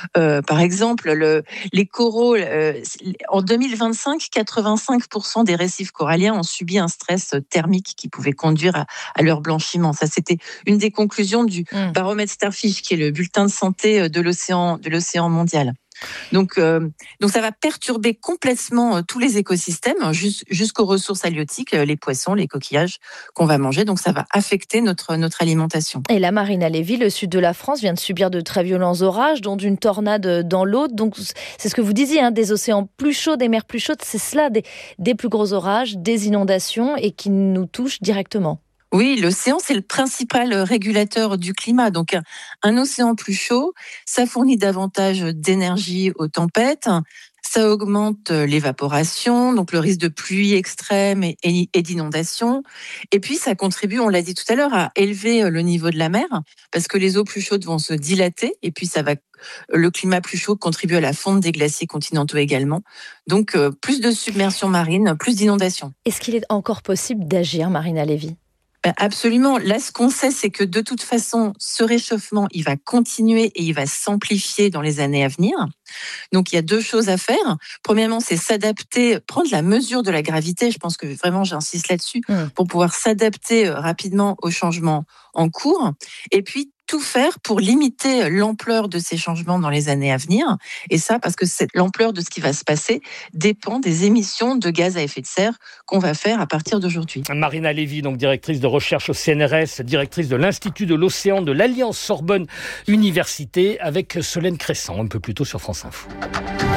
Par exemple, les coraux, en 2025, 85% des récifs coralliens ont subi un stress thermique qui pouvait conduire à leur blanchiment. Ça, c'était une des conclusions du baromètre Starfish, qui est le bulletin de santé de l'océan mondial. Donc ça va perturber complètement tous les écosystèmes, jusqu'aux ressources halieutiques, les poissons, les coquillages qu'on va manger. Donc ça va affecter notre alimentation. Et là, Marina Lévy, le sud de la France vient de subir de très violents orages, dont une tornade dans l'Aude. Donc c'est ce que vous disiez, des océans plus chauds, des mers plus chaudes, c'est cela, des plus gros orages, des inondations et qui nous touchent directement. Oui, l'océan, c'est le principal régulateur du climat. Donc, un océan plus chaud, ça fournit davantage d'énergie aux tempêtes, ça augmente l'évaporation, donc le risque de pluie extrême et d'inondation. Et puis, ça contribue, on l'a dit tout à l'heure, à élever le niveau de la mer, parce que les eaux plus chaudes vont se dilater, et puis le climat plus chaud contribue à la fonte des glaciers continentaux également. Donc, plus de submersion marine, plus d'inondations. Est-ce qu'il est encore possible d'agir, Marina Lévy ? Absolument. Là, ce qu'on sait, c'est que de toute façon, ce réchauffement, il va continuer et il va s'amplifier dans les années à venir. Donc, il y a 2 choses à faire. Premièrement, c'est s'adapter, prendre la mesure de la gravité. Je pense que vraiment, j'insiste là-dessus, pour pouvoir s'adapter rapidement aux changements en cours. Et puis, tout faire pour limiter l'ampleur de ces changements dans les années à venir. Et ça, parce que l'ampleur de ce qui va se passer dépend des émissions de gaz à effet de serre qu'on va faire à partir d'aujourd'hui. Marina Lévy, donc directrice de recherche au CNRS, directrice de l'Institut de l'Océan de l'Alliance Sorbonne Université, avec Solène Crescent, un peu plus tôt sur France Info.